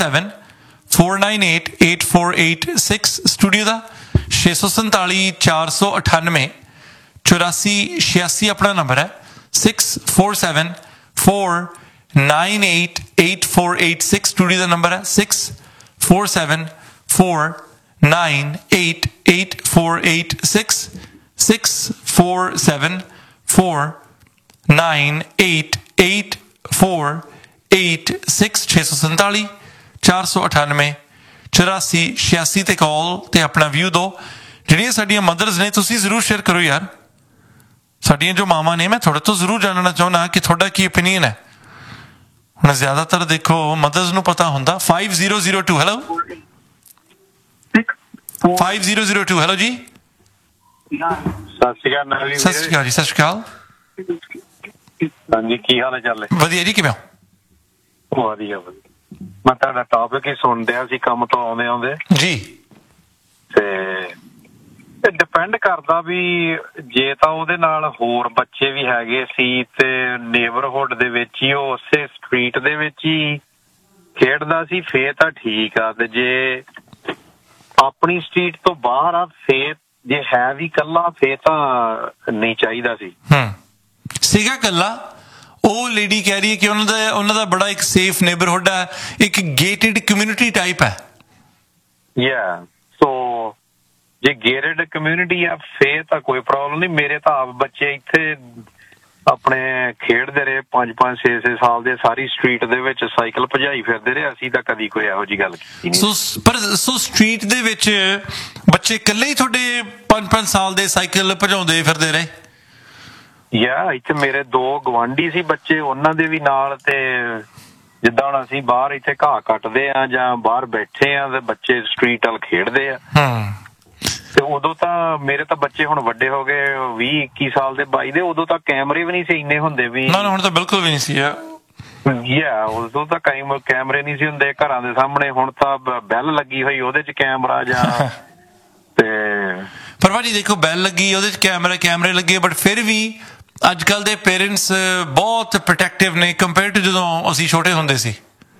6474988486 ਸਟੂਡੀਓ ਦਾ। 647-498-8486 ਆਪਣਾ ਨੰਬਰ ਹੈ। 647-498-8486 ਸਟੂਡੀਓ ਦਾ ਨੰਬਰ ਹੈ। 647-498-8486 647-498-8486 647-498-8486 ਤੇ ਕਾਲ ਤੇ ਆਪਣਾ ਵਿਊ ਦਿਓ। ਜਿਹੜੀਆਂ ਸਾਡੀਆਂ ਮਦਰਸ ਨੇ ਤੁਸੀਂ ਜ਼ਰੂਰ ਸ਼ੇਅਰ ਕਰੋ ਯਾਰ, ਸਾਡੀਆਂ ਜੋ ਮਾਵਾਂ ਨੇ, ਮੈਂ ਤੁਹਾਡੇ ਤੋਂ ਜ਼ਰੂਰ ਜਾਣਨਾ ਚਾਹੁੰਦਾ ਕਿ ਤੁਹਾਡਾ ਕੀ ਓਪੀਨੀਅਨ ਹੈ। ਹੁਣ ਜ਼ਿਆਦਾਤਰ ਦੇਖੋ ਮਦਰਸ ਨੂੰ ਪਤਾ ਹੁੰਦਾ। 5002 ਹੈਲੋ 5002 ਹੈਲੋ ਜੀ। ਸਤਿ ਸ਼੍ਰੀ ਅਕਾਲ ਜੀ। ਸਤਿ ਸ਼੍ਰੀ ਅਕਾਲ ਜੀ। ਸਤਿ ਸ਼੍ਰੀ ਅਕਾਲ। ਹਾਂਜੀ ਕੀ ਹਾਲ ਚਾਲ ਹੈ? ਵਧੀਆ ਜੀ, ਕਿਵੇਂ ਹੋ? ਵਧੀਆ ਵਧੀਆ। ਮੈਂ ਤੁਹਾਡਾ ਟੌਪਿਕ ਹੀ ਸੁਣ ਰਿਹਾ ਸੀ ਕੰਮ ਤੋਂ ਆਉਂਦੇ ਆਉਂਦੇ ਜੀ। ਤੇ ਡਿਪੈਂਡ ਕਰਦਾ ਵੀ ਜੇ ਤਾਂ ਉਹਦੇ ਨਾਲ ਹੋਰ ਬੱਚੇ ਵੀ ਹੈਗੇ ਸੀ ਤੇ ਨੇਬਰਹੁੱਡ ਦੇ ਵਿੱਚ ਹੀ ਉਹ ਉਸੇ ਸਟਰੀਟ ਦੇ ਵਿੱਚ ਹੀ ਖੇਡਦਾ ਸੀ ਫੇਰ ਤਾਂ ਠੀਕ ਆ, ਤੇ ਜੇ ਆਪਣੀ ਸਟਰੀਟ ਤੋਂ ਬਾਹਰ ਆ ਫੇਰ ਜੇ ਹੈ ਵੀ ਕੱਲਾ ਫੇਰ ਤਾਂ ਨਹੀਂ ਚਾਹੀਦਾ ਸੀ। ਸੀਗਾ ਕੱਲਾ। ਉਹ ਲੇਡੀ ਕਹਿ ਰਹੀ ਹੈ ਕਿ ਉਹਨਾਂ ਦਾ ਬੜਾ ਇੱਕ ਸੇਫ ਨੇਬਰਹੁੱਡ ਹੈ, ਇੱਕ ਗੇਟਡ ਕਮਿਊਨਿਟੀ ਟਾਈਪ ਹੈ। ਸੋ ਜੇ ਗੇਟਡ ਕਮਿਊਨਿਟੀ ਆ ਫੇਰ ਤਾਂ ਕੋਈ ਪ੍ਰੋਬਲਮ ਨਹੀਂ। ਮੇਰੇ ਤਾਂ ਆਪ ਬੱਚੇ ਇੱਥੇ ਆਪਣੇ ਖੇਡਦੇ ਰਹੇ 5-5 6-6 ਸਾਲ ਦੇ, ਸਾਰੀ ਸਟਰੀਟ ਦੇ ਵਿੱਚ ਸਾਈਕਲ ਭਜਾਈ ਫਿਰਦੇ ਰਹੇ। ਅਸੀਂ ਤਾਂ ਕਦੀ ਕੋਈ ਇਹੋ ਜਿਹੀ ਗੱਲ ਕੀਤੀ ਨਹੀਂ। ਪਰ ਸਟਰੀਟ ਦੇ ਵਿੱਚ ਬੱਚੇ ਇਕੱਲੇ ਹੀ ਤੁਹਾਡੇ 5-5 ਸਾਲ ਦੇ ਸਾਈਕਲ ਭਜਾਉਂਦੇ ਫਿਰਦੇ ਰਹੇ? ਇੱਥੇ ਮੇਰੇ 2 ਗਵਾਂਢੀ ਸੀ ਬੱਚੇ, ਉਹਨਾਂ ਦੇ ਵੀ ਨਾਲ। ਤੇ ਜਿੱਦਾਂ ਹੁਣ ਅਸੀਂ ਬਾਹਰ ਇੱਥੇ ਘਾਹ ਕੱਟਦੇ ਆ ਜਾਂ ਬਾਹਰ ਬੈਠੇ ਆ ਤੇ ਬੱਚੇ ਸਟਰੀਟ ਵੱਲ ਖੇਡਦੇ ਆ। ਤੇ ਉਦੋਂ ਤਾਂ ਮੇਰੇ ਤਾਂ ਬੱਚੇ ਹੁਣ ਵੱਡੇ ਹੋ ਗਏ 20-21 ਸਾਲ ਦੇ 22 ਦੇ, ਉਦੋਂ ਤਾਂ ਕੈਮਰੇ ਵੀ ਨਹੀਂ ਸੀ ਇੰਨੇ ਹੁੰਦੇ ਵੀ। ਨਾ ਹੁਣ ਤਾਂ ਬਿਲਕੁਲ ਵੀ ਨਹੀਂ ਸੀ। ਉਦੋਂ ਤਾਂ ਕੈਮਰੇ ਨਹੀਂ ਸੀ ਹੁੰਦੇ ਘਰਾਂ ਦੇ ਸਾਹਮਣੇ। ਹੁਣ ਤਾਂ ਬੈਲ ਲੱਗੀ ਹੋਈ ਉਹਦੇ 'ਚ ਕੈਮਰਾ ਜਾਂ ਤੇ ਪਰ ਭਾਜੀ ਦੇਖੋ ਬੈਲ ਲੱਗੀ ਉਹਦੇ 'ਚ ਕੈਮਰੇ ਲੱਗੇ, ਬਟ ਫਿਰ ਵੀ ਅੱਜ ਕੱਲ੍ਹ ਦੇ ਪੇਰੈਂਟਸ ਬਹੁਤ ਪ੍ਰੋਟੈਕਟਿਵ ਨੇ ਕੰਪੇਅਰ ਟੂ ਜਦੋਂ ਅਸੀਂ ਛੋਟੇ ਹੁੰਦੇ ਸੀ।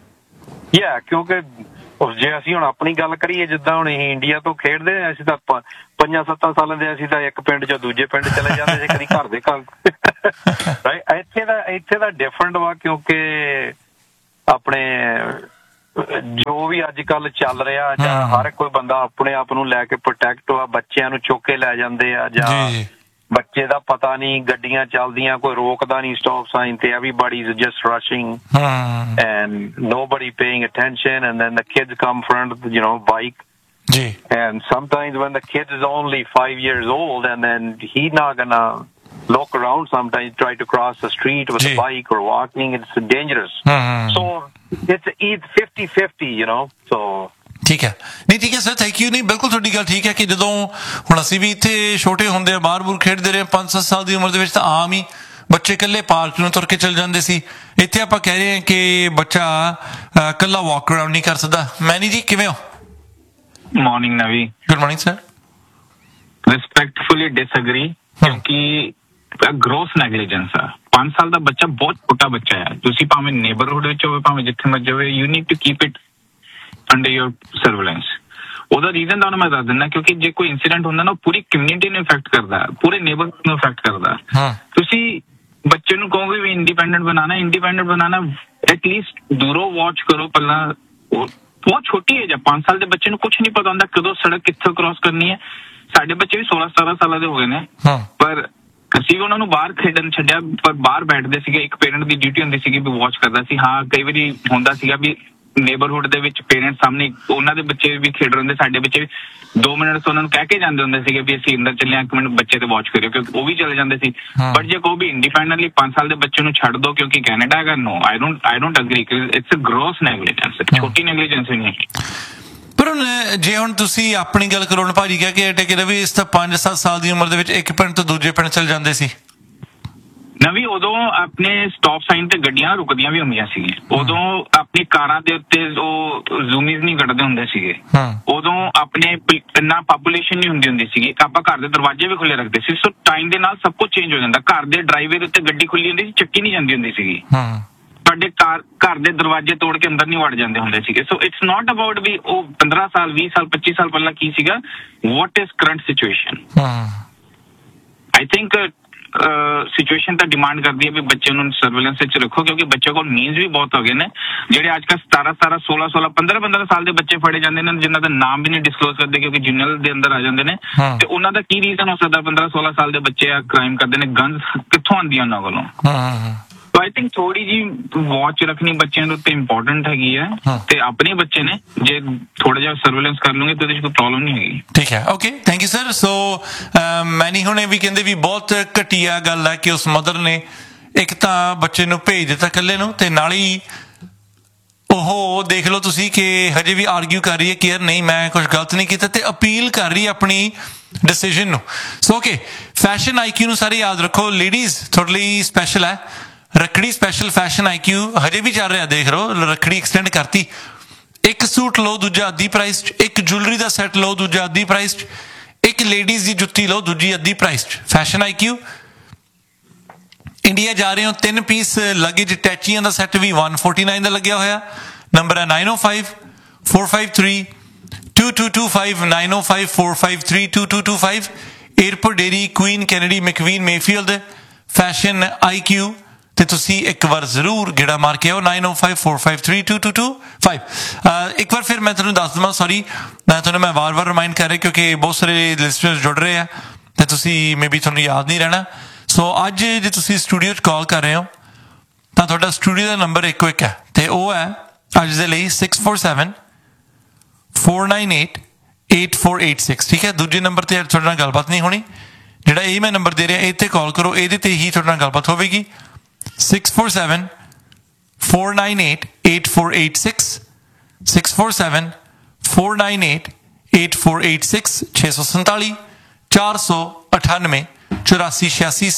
ਕਿਉਂਕਿ ਜੇ ਅਸੀਂ ਹੁਣ ਆਪਣੀ ਗੱਲ ਕਰੀਏ, ਜਿੱਦਾਂ ਹੁਣ ਅਸੀਂ ਇੰਡੀਆ ਤੋਂ ਖੇਡਦੇ, ਅਸੀਂ ਤਾਂ 5-7 ਸਾਲਾਂ ਦੇ ਅਸੀਂ ਤਾਂ ਇੱਕ ਪਿੰਡ ਜਾਂ ਦੂਜੇ ਪਿੰਡ ਚਲੇ ਜਾਂਦੇ ਸੀ, ਕਦੀ ਘਰ ਦੇ ਘਰ। ਇੱਥੇ ਦਾ ਡਿਫਰੈਂਟ ਵਾ, ਕਿਉਂਕਿ ਆਪਣੇ ਜੋ ਵੀ ਅੱਜ ਕੱਲ ਚੱਲ ਰਿਹਾ ਜਾਂ ਹਰ ਕੋਈ ਬੰਦਾ ਆਪਣੇ ਆਪ ਨੂੰ ਲੈ ਕੇ ਪ੍ਰੋਟੈਕਟ ਵਾ। ਬੱਚਿਆਂ ਨੂੰ ਚੁੱਕ ਕੇ ਲੈ ਜਾਂਦੇ ਆ ਜਾਂ ਬੱਚੇ ਦਾ ਪਤਾ ਨਹੀਂ, ਗੱਡੀਆਂ ਚੱਲਦੀਆਂ ਕੋਈ ਰੋਕਦਾ ਨਹੀਂ ਸਟਾਪ ਸਾਈਨ ਤੇ, everybody is just rushing and nobody paying attention, and then the kids come front, bike, and sometimes when the kid is only 5 years old and then he's not gonna look around, sometimes try to cross the street with a bike or walking, it's dangerous. So it's 50-50, so ਠੀਕ ਹੈ। ਨਹੀਂ ਠੀਕ ਹੈ sir, thank you. ਨਹੀਂ ਬਿਲਕੁਲ ਤੁਹਾਡੀ ਗੱਲ ਠੀਕ ਹੈ ਕਿ ਜਦੋਂ ਹੁਣ ਅਸੀਂ ਵੀ ਇੱਥੇ ਛੋਟੇ ਹੁੰਦੇ ਆ ਬਾਹਰ ਬੂਰ ਖੇਡਦੇ ਰਹੇ 5-7 ਸਾਲ ਦੀ ਉਮਰ ਦੇ ਵਿੱਚ, ਤਾਂ ਆਮ ਹੀ ਬੱਚੇ ਇਕੱਲੇ ਪਾਰਕ ਨੂੰ ਤੁਰ ਕੇ ਚਲ ਜਾਂਦੇ ਸੀ। ਇੱਥੇ ਆਪਾਂ ਕਹਿ ਰਹੇ ਹਾਂ ਕਿ ਬੱਚਾ ਇਕੱਲਾ ਵਾਕ ਅਰਾਊਂਡ ਨਹੀਂ ਕਰ ਸਕਦਾ। ਮੈਨੀ ਜੀ ਕਿਵੇਂ ਹੋ? ਮਾਰਨਿੰਗ ਨਵੀ। Good morning sir. Respectfully disagree, ਕਿਉਂਕਿ ਗ੍ਰੋਸ ਨੈਗਲੀਜੈਂਸ ਆ। 5 ਸਾਲ ਦਾ ਬੱਚਾ ਬਹੁਤ ਛੋਟਾ ਬੱਚਾ ਹੈ। ਤੁਸੀਂ ਭਾਵੇਂ ਨੇਬਰਹੁੱਡ ਵਿੱਚ ਹੋਵੇ, ਭਾਵੇਂ ਜਿੱਥੇ ਮਰਜ਼ੀ ਹੋਵੇ, you need to keep it under your surveillance. ਉਹਦਾ ਰੀਜ਼ਨ ਤੁਹਾਨੂੰ ਮੈਂ ਦੱਸ ਦਿੰਦਾ, ਕਿਉਂਕਿ ਜੇ ਕੋਈ ਇੰਸੀਡੈਂਟ ਹੁੰਦਾ ਨਾ, ਉਹ ਪੂਰੀ ਕਮਿਊਨਿਟੀ ਨੂੰ ਇਫੈਕਟ ਕਰਦਾ, ਪੂਰੇ ਨੇਬਰਹੁੱਡ ਨੂੰ ਇਫੈਕਟ ਕਰਦਾ। ਤੁਸੀਂ ਬੱਚੇ ਨੂੰ ਕਹੋਗੇ ਵੀ ਇੰਡੀਪੈਂਡੈਂਟ ਬਣਾਣਾ, ਐਟਲੀਸਟ ਦੂਰੋਂ ਵਾਚ ਕਰੋ ਪਹਿਲਾਂ। ਬਹੁਤ ਛੋਟੀ ਏਜ ਆ, 5 ਸਾਲ ਦੇ ਬੱਚੇ ਨੂੰ ਕੁਛ ਨਹੀਂ ਪਤਾ ਹੁੰਦਾ ਕਦੋਂ ਸੜਕ ਕਿੱਥੋਂ ਕ੍ਰਾਸ ਕਰਨੀ ਹੈ। ਸਾਡੇ ਬੱਚੇ ਵੀ 16-17 ਸਾਲਾਂ ਦੇ ਹੋ ਗਏ ਨੇ, ਪਰ ਅਸੀਂ ਉਹਨਾਂ ਨੂੰ ਬਾਹਰ ਖੇਡਣ ਛੱਡਿਆ, ਪਰ ਬਾਹਰ ਬੈਠਦੇ ਸੀਗੇ। ਇੱਕ ਪੇਰੈਂਟ ਦੀ ਡਿਊਟੀ ਹੁੰਦੀ ਸੀਗੀ ਵੀ ਵਾਚ ਕਰਦਾ ਸੀ। ਹਾਂ, ਕਈ ਵਾਰੀ ਹੁੰਦਾ ਸੀਗਾ ਵੀ ਨੇਬਰਹੁੱਡ ਦੇ ਵਿੱਚ ਪੇਰੈਂਟਸ ਸਾਹਮਣੇ ਉਹਨਾਂ ਦੇ ਬੱਚੇ ਵੀ ਖੇਡ ਰਹੇ ਹੁੰਦੇ, ਸਾਡੇ ਬੱਚੇ ਵੀ 2 ਮਿੰਟ ਉਹਨਾਂ ਨੂੰ ਕਹਿ ਕੇ ਜਾਂਦੇ ਹੁੰਦੇ ਸੀਗੇ ਵੀ ਅਸੀਂ ਅੰਦਰ ਚੱਲੇ, 1 ਮਿੰਟ ਬੱਚੇ ਤੇ ਵਾਚ ਕਰਿਓ, ਕਿਉਂਕਿ ਉਹ ਵੀ ਚਲੇ ਜਾਂਦੇ ਸੀ। ਬਟ ਜੇ ਕੋਈ ਵੀ ਇੰਡੀਪੈਂਡੈਂਟਲੀ 5 ਸਾਲ ਦੇ ਬੱਚੇ ਨੂੰ ਛੱਡ ਦੋ ਕਿਉਂਕਿ ਕੈਨੇਡਾ ਹੈਗਾ, ਨੋ, I don't agree. It's a gross negligence, ਛੋਟੀ ਨੈਗਲੀਜੈਂਸ ਵੀ ਨਹੀਂ ਹੈ। ਪਰ ਜੇ ਹੁਣ ਤੁਸੀਂ ਆਪਣੀ ਗੱਲ ਕਰੋ ਨਾ ਭਾਜੀ, ਕਹਿ ਕੇ ਟੇਕੇ ਵੀ ਇਸ ਤਾਂ 5-7 ਸਾਲ ਦੀ ਉਮਰ ਦੇ ਵਿੱਚ ਇੱਕ ਪਿੰਡ ਤੋਂ ਦੂਜੇ ਪਿੰਡ ਚਲ ਜਾਂਦੇ ਸੀ। ਨਵੀਂ ਉਦੋਂ ਆਪਣੇ ਸਟਾਪ ਸਾਈਨ ਤੇ ਗੱਡੀਆਂ ਰੁਕਦੀਆਂ ਵੀ ਹੁੰਦੀਆਂ ਸੀਗੀਆਂ। ਉਦੋਂ ਆਪਣੀ ਕਾਰਾਂ ਦੇ ਉੱਤੇ ਉਹ ਜ਼ੂਮੀਜ਼ ਨਹੀਂ ਕੱਢਦੇ ਹੁੰਦੇ ਸੀਗੇ। ਉਦੋਂ ਆਪਣੇ ਇੰਨਾ ਪਾਪੂਲੇਸ਼ਨ ਨਹੀਂ ਹੁੰਦੀ ਸੀਗੀ, ਆਪਾਂ ਘਰ ਦੇ ਦਰਵਾਜ਼ੇ ਵੀ ਖੁੱਲੇ ਰੱਖਦੇ ਸੀ। ਸੋ ਟਾਈਮ ਦੇ ਨਾਲ ਸਭ ਕੁਝ ਚੇਂਜ ਹੋ ਜਾਂਦਾ। ਘਰ ਦੇ ਡਰਾਈਵੇ ਦੇ ਉੱਤੇ ਗੱਡੀ ਖੁੱਲੀ ਹੁੰਦੀ ਸੀ, ਚੱਕੀ ਨਹੀਂ ਜਾਂਦੀ ਹੁੰਦੀ ਸੀਗੀ। ਸਾਡੇ ਘਰ ਦੇ ਦਰਵਾਜ਼ੇ ਤੋੜ ਕੇ ਅੰਦਰ ਨਹੀਂ ਵੜ ਜਾਂਦੇ ਹੁੰਦੇ ਸੀਗੇ। ਸੋ ਇਟਸ ਨਾਟ ਅਬਾਊਟ ਵੀ ਉਹ 15 ਸਾਲ 20 ਸਾਲ 25 ਸਾਲ ਪਹਿਲਾਂ ਕੀ ਸੀਗਾ, what is current situation. I think situation ਤਾਂ ਡਿਮਾਂਡ ਕਰਦੀ ਹੈ ਵੀ ਬੱਚੇ ਨੂੰ ਸਰਵੇਲੈਂਸ ਵਿੱਚ ਰੱਖੋ, ਕਿਉਂਕਿ ਬੱਚੇ ਕੋਲ ਮੀਨਸ ਵੀ ਬਹੁਤ ਹੋ ਗਏ ਨੇ। ਜਿਹੜੇ ਅੱਜ ਕੱਲ੍ਹ 17 16 15 ਸਾਲ ਦੇ ਬੱਚੇ ਫੜੇ ਜਾਂਦੇ ਨੇ, ਜਿਨ੍ਹਾਂ ਦਾ ਨਾਮ ਵੀ ਨਹੀਂ ਡਿਸਕਲੋਜ਼ ਕਰਦੇ ਕਿਉਂਕਿ ਜੁਨਲ ਦੇ ਅੰਦਰ ਆ ਜਾਂਦੇ ਨੇ। ਤੇ ਉਹਨਾਂ ਦਾ ਕੀ ਰੀਜ਼ਨ ਹੋ ਸਕਦਾ? 15-16 ਸਾਲ ਦੇ ਬੱਚੇ ਆ ਕ੍ਰਾਈਮ ਕਰਦੇ ਨੇ, ਗਨਸ ਕਿੱਥੋਂ ਆਉਂਦੀਆਂ ਉਹਨਾਂ ਕੋਲੋਂ? ਸੋ ਆਈ ਥਿੰਕ ਥੋੜੀ ਜਿਹੀ ਵਾਚ ਰੱਖਣੀ ਬੱਚਿਆਂ ਦੇ ਉੱਤੇ ਇੰਪੋਰਟੈਂਟ ਹੈਗੀ ਹੈ। ਤੇ ਆਪਣੇ ਬੱਚੇ ਨੇ ਜੇ ਥੋੜਾ ਜਿਹਾ ਸਰਵੇਲੈਂਸ ਕਰ ਲੂੰਗੇ ਤਾਂ ਉਹਦੇ 'ਚ ਕੋਈ ਪ੍ਰੋਬਲਮ ਨਹੀਂ ਹੈਗੀ। ਠੀਕ ਹੈ, ਓਕੇ, ਥੈਂਕ ਯੂ ਸਰ। ਸੋ ਮੈਨੀ ਹੁਣੇ ਵੀ ਕਹਿੰਦੇ ਵੀ ਬਹੁਤ ਘਟੀਆ ਗੱਲ ਹੈ ਕਿ ਉਸ ਮਦਰ ਨੇ ਇੱਕ ਤਾਂ ਬੱਚੇ ਨੂੰ ਭੇਜ ਦਿੱਤਾ ਇਕੱਲੇ ਨੂੰ, ਤੇ ਨਾਲ ਹੀ ਉਹ ਦੇਖ ਲਓ ਤੁਸੀਂ ਕਿ ਹਜੇ ਵੀ ਆਰਗਿਊ ਕਰ ਰਹੀ ਹੈ ਕਿ ਯਾਰ ਨਹੀਂ ਮੈਂ ਕੁਝ ਗਲਤ ਨਹੀਂ ਕੀਤਾ, ਤੇ ਅਪੀਲ ਕਰ ਰਹੀ ਹੈ ਆਪਣੀ ਡਿਸੀਜਨ ਨੂੰ। ਸੋ ਓਕੇ, ਫੈਸ਼ਨ ਆਈਕਿਊ ਨੂੰ ਸਾਰੇ ਯਾਦ ਰੱਖੋ। ਲੇਡੀਜ਼ ਤੁਹਾਡੇ ਲਈ ਸਪੈਸ਼ਲ ਹੈ, ਰੱਖੜੀ ਸਪੈਸ਼ਲ ਫੈਸ਼ਨ ਆਈਕਿਊ ਹਜੇ ਵੀ ਚੱਲ ਰਿਹਾ। ਦੇਖ ਲਓ, ਰੱਖੜੀ ਐਕਸਟੈਂਡ ਕਰਤੀ। ਇੱਕ ਸੂਟ ਲਓ ਦੂਜਾ ਅੱਧੀ ਪ੍ਰਾਈਸ 'ਚ, ਇੱਕ ਜੁਐਲਰੀ ਦਾ ਸੈੱਟ ਲਓ ਦੂਜਾ ਅੱਧੀ ਪ੍ਰਾਈਸ 'ਚ, ਇੱਕ ਲੇਡੀਜ਼ ਦੀ ਜੁੱਤੀ ਲਓ ਦੂਜੀ ਅੱਧੀ ਪ੍ਰਾਈਸ 'ਚ। Fashion IQ. ਇੰਡੀਆ ਜਾ ਰਹੇ ਹੋ, 3 ਪੀਸ ਲਗੇਜ ਟੈਚੀਆਂ ਦਾ ਸੈੱਟ ਵੀ 149 ਦਾ ਲੱਗਿਆ ਹੋਇਆ। ਨੰਬਰ ਹੈ 905-453-2225 905-453-2225। Airport dairy, Queen Kennedy, ਮੈਕਵੀਨ, Mayfield. Fashion IQ ਤੇ ਤੁਸੀਂ ਇੱਕ ਵਾਰ ਜ਼ਰੂਰ ਗੇੜਾ ਮਾਰ ਕੇ ਆਓ 9054532225 ਇੱਕ ਵਾਰ ਫਿਰ ਮੈਂ ਤੁਹਾਨੂੰ ਦੱਸ ਦਵਾਂ ਸੌਰੀ ਮੈਂ ਵਾਰ-ਵਾਰ ਰਿਮਾਈਂਡ ਕਰ ਰਿਹਾ ਕਿਉਂਕਿ ਬਹੁਤ ਸਾਰੇ ਲਿਸਨਰਸ ਜੁੜ ਰਹੇ ਆ ਤੇ ਤੁਸੀਂ ਮੇਬੀ ਤੁਹਾਨੂੰ ਯਾਦ ਨਹੀਂ ਰਹਿਣਾ ਸੋ ਅੱਜ ਜੇ ਤੁਸੀਂ ਸਟੂਡੀਓ 'ਚ ਕਾਲ ਕਰ ਰਹੇ ਹੋ ਤਾਂ ਤੁਹਾਡਾ ਸਟੂਡੀਓ ਦਾ ਨੰਬਰ ਇੱਕੋ ਇੱਕ ਹੈ ਤੇ ਉਹ ਹੈ ਅੱਜ ਦੇ ਲਈ 647-498-8486 ਠੀਕ ਹੈ ਦੂਜੇ ਨੰਬਰ ਤੇ ਤੁਹਾਡੇ ਨਾਲ ਗੱਲਬਾਤ ਨਹੀਂ ਹੋਣੀ ਜਿਹੜਾ ਇਹ ਮੈਂ ਨੰਬਰ ਦੇ ਰਿਹਾ ਇਹ ਤੇ ਕਾਲ ਕਰੋ ਇਹਦੇ ਤੇ ਹੀ ਤੁਹਾਡੇ ਨਾਲ ਗੱਲਬਾਤ ਹੋਵੇਗੀ 647-498-8486 647-498-8486 647 498 8486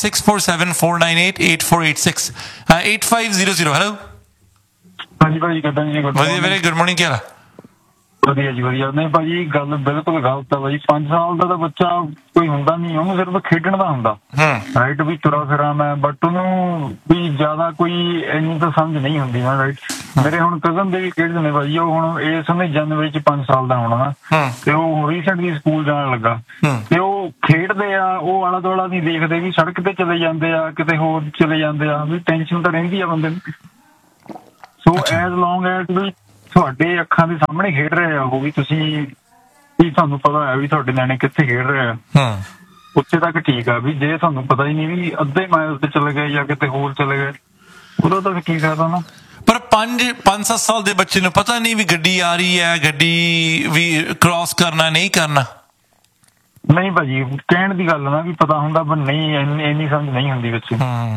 647-498-8486 8500 ਹੈਲੋ ਹਾਂਜੀ ਭਾਜੀ ਕਿੱਦਾਂ ਜੀ ਵਧੀਆ ਵੀਰੇ ਗੁੱਡ ਮਾਰਨਿੰਗ ਕੀ ਹਾਲ ਆ ਵਧੀਆ ਜੀ ਵਧੀਆ ਨਹੀਂ ਭਾਜੀ ਗੱਲ ਬਿਲਕੁਲ ਗਲਤ ਆ ਭਾਜੀ 5 ਸਾਲ ਦਾ ਤਾਂ ਬੱਚਾ ਕੋਈ ਹੁੰਦਾ ਨਹੀਂ ਉਹਨੂੰ ਸਿਰਫ ਖੇਡਣ ਦਾ ਹੁੰਦਾ ਰਾਈਟ ਵੀ ਤੁਰਾ ਫਿਰਾਂ ਮੈਂ ਬਟ ਉਹਨੂੰ ਵੀ ਜ਼ਿਆਦਾ ਕੋਈ ਇੰਨੀ ਤਾਂ ਸਮਝ ਨਹੀਂ ਹੁੰਦੀ ਨਾ ਰਾਈਟ ਮੇਰੇ ਹੁਣ ਕਜ਼ਨ ਦੇ ਵੀ ਖੇਡਦੇ ਨੇ ਭਾਜੀ ਉਹ ਹੁਣ ਇਸ ਸਮੇਂ ਜਨਵਰੀ 'ਚ 5 ਸਾਲ ਦਾ ਹੋਣਾ ਨਾ ਤੇ ਉਹ ਰੀਸੈਂਟਲੀ ਸਕੂਲ ਜਾਣ ਲੱਗਾ ਤੇ ਉਹ ਖੇਡਦੇ ਆ ਉਹ ਆਲਾ ਦੁਆਲਾ ਨਹੀਂ ਦੇਖਦੇ ਵੀ ਸੜਕ ਤੇ ਚਲੇ ਜਾਂਦੇ ਆ ਕਿਤੇ ਹੋਰ ਚਲੇ ਜਾਂਦੇ ਆ ਵੀ ਟੈਨਸ਼ਨ ਤਾਂ ਰਹਿੰਦੀ ਆ ਬੰਦੇ ਨੂੰ ਸੋ ਐਜ਼ ਲੌਂਗ ਐਜ਼ ਵੀ ਤੁਹਾਡੇ ਅੱਖਾਂ ਦੇ ਸਾਹਮਣੇ ਖੇਡ ਰਹੇ ਆ ਉਹ ਵੀ ਤੁਸੀਂ ਵੀ ਤੁਹਾਨੂੰ ਪਤਾ ਹੈ ਵੀ ਤੁਹਾਡੇ ਨਿਆਣੇ ਕਿੱਥੇ ਖੇਡ ਰਹੇ ਆ ਉੱਥੇ ਤੱਕ ਠੀਕ ਆ ਵੀ ਜੇ ਤੁਹਾਨੂੰ ਪਤਾ ਹੀ ਨਹੀਂ ਵੀ ਅੱਧੇ ਮਾਈਲ ਤੇ ਚਲੇ ਗਏ ਜਾਂ ਕਿਤੇ ਹੋਰ ਚਲੇ ਗਏ ਉਹਦਾ ਤਾਂ ਕੀ ਫਾਇਦਾ ਨਾ ਪਰ 5-7 ਸਾਲ ਦੇ ਬੱਚੇ ਨੂੰ ਪਤਾ ਨਹੀਂ ਵੀ ਗੱਡੀ ਆ ਰਹੀ ਹੈ ਗੱਡੀ ਵੀ ਕ੍ਰਾਸ ਕਰਨਾ ਨਹੀਂ ਕਰਨਾ ਨਹੀਂ ਭਾਜੀ ਕਹਿਣ ਦੀ ਗੱਲ ਨਾ ਵੀ ਪਤਾ ਹੁੰਦਾ ਪਰ ਨਹੀਂ ਇੰਨੀ ਸਮਝ ਨਹੀਂ ਹੁੰਦੀ ਬੱਚੇ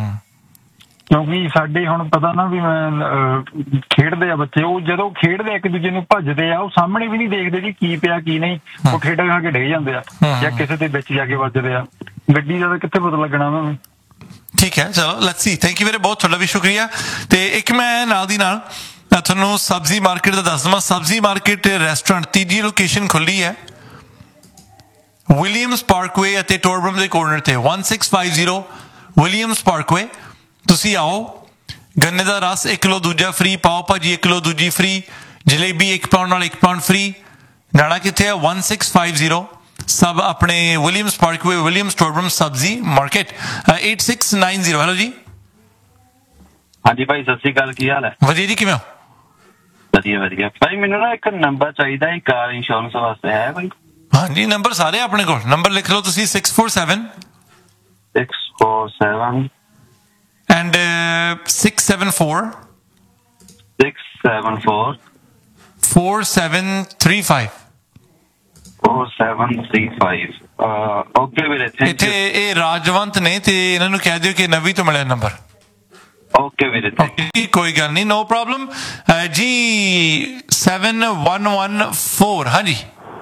ਕਿਉਂਕਿ ਸਾਡੇ ਹੁਣ ਪਤਾ ਨਾ ਵੀ ਖੇਡਦੇ ਆ ਬੱਚੇ ਉਹ ਜਦੋਂ ਖੇਡਦੇ ਇੱਕ ਦੂਜੇ ਨੂੰ ਭੱਜਦੇ ਆ ਉਹ ਸਾਹਮਣੇ ਵੀ ਨਹੀਂ ਦੇਖਦੇ ਵੀ ਕੀ ਪਿਆ ਕੀ ਨਹੀਂ ਉਹ ਖੇਡਾਂ ਖਾ ਕੇ ਡਿੱਗ ਜਾਂਦੇ ਆ ਜਾਂ ਕਿਸੇ ਦੇ ਵਿੱਚ ਜਾ ਕੇ ਵੱਜਦੇ ਆ ਗੱਡੀ ਦਾ ਕਿੱਥੇ ਪਤਾ ਲੱਗਣਾ ਉਹਨਾਂ ਨੂੰ ਠੀਕ ਹੈ ਚਲੋ ਲੈਟਸ ਸੀ ਥੈਂਕ ਯੂ ਵੀਰੇ ਬਹੁਤ ਤੁਹਾਡਾ ਵੀ ਸ਼ੁਕਰੀਆ ਤੇ ਇੱਕ ਮੈਂ ਨਾਲ ਦੀ ਨਾਲ ਤੁਹਾਨੂੰ ਸਬਜ਼ੀ ਮਾਰਕੀਟ ਦਾ ਦੱਸ ਦਵਾਂ ਸਬਜ਼ੀ ਮਾਰਕੀਟ ਰੈਸਟੋਰੈਂਟ ਤੀਜੀ ਲੋਕੇਸ਼ਨ ਖੁੱਲੀ ਹੈ ਵਿਲੀਅਮਸ ਪਾਰਕਵੇ ਅਤੇ ਟੋਰਬਰਮ ਦੇ ਕੋਰਨਰ ਤੇ 1650 ਵਿਲੀਅਮਸ ਪਾਰਕਵੇ ਤੁਸੀਂ ਆਓ ਗੰਨੇ ਦਾ ਰਸ 1 ਕਿਲੋ ਦੂਜਾ ਫ੍ਰੀ ਪਾਓ ਭਾਜੀ 1 ਕਿਲੋ ਦੂਜੀ ਫ੍ਰੀ ਜਲੇਬੀ 1 ਪਾਉਂਡ ਨਾਲ 1 ਪਾਉਂਡ ਫ੍ਰੀ ਜਾਣਾ ਕਿੱਥੇ ਹੈ 1650 ਸਭ ਆਪਣੇ ਵਿਲੀਅਮਸ ਪਾਰਕਵੇ ਵਿਲੀਅਮਸ ਟੋਰਬਰਮ ਸਬਜ਼ੀ ਮਾਰਕੀਟ 8690 ਹੈਲੋ ਜੀ ਹਾਂਜੀ ਭਾਈ ਸਤਿ ਸ਼੍ਰੀ ਅਕਾਲ ਕੀ ਹਾਲ ਹੈ ਵਧੀਆ ਜੀ ਕਿਵੇਂ ਹੋ ਵਧੀਆ ਵਧੀਆ ਭਾਈ ਮੈਨੂੰ ਨਾ ਇੱਕ ਨੰਬਰ ਚਾਹੀਦਾ ਹੈ ਕਾਰ ਇੰਸ਼ੋਰੈਂਸ ਵਾਸਤੇ ਹੈ ਭਾਈ ਹਾਂਜੀ ਨੰਬਰ ਸਾਰੇ ਆਪਣੇ ਕੋਲ ਨੰਬਰ ਲਿਖ ਲਓ ਤੁਸੀਂ 647 and 674 4735 4735 ਓਕੇ ਵੀਰੇ ਥੈਂਕ ਇੱਥੇ ਇਹ ਰਾਜਵੰਤ ਨੇ ਤੇ ਇਹਨਾਂ ਨੂੰ ਕਹਿ ਦਿਓ ਕਿ ਨਵੀਂ ਤੋਂ ਮਿਲਿਆ ਨੰਬਰ ਓਕੇ ਵੀਰੇ ਕੋਈ ਗੱਲ ਨਹੀਂ ਨੋ ਪ੍ਰੋਬਲਮ ਜੀ 7114 ਹਾਂਜੀ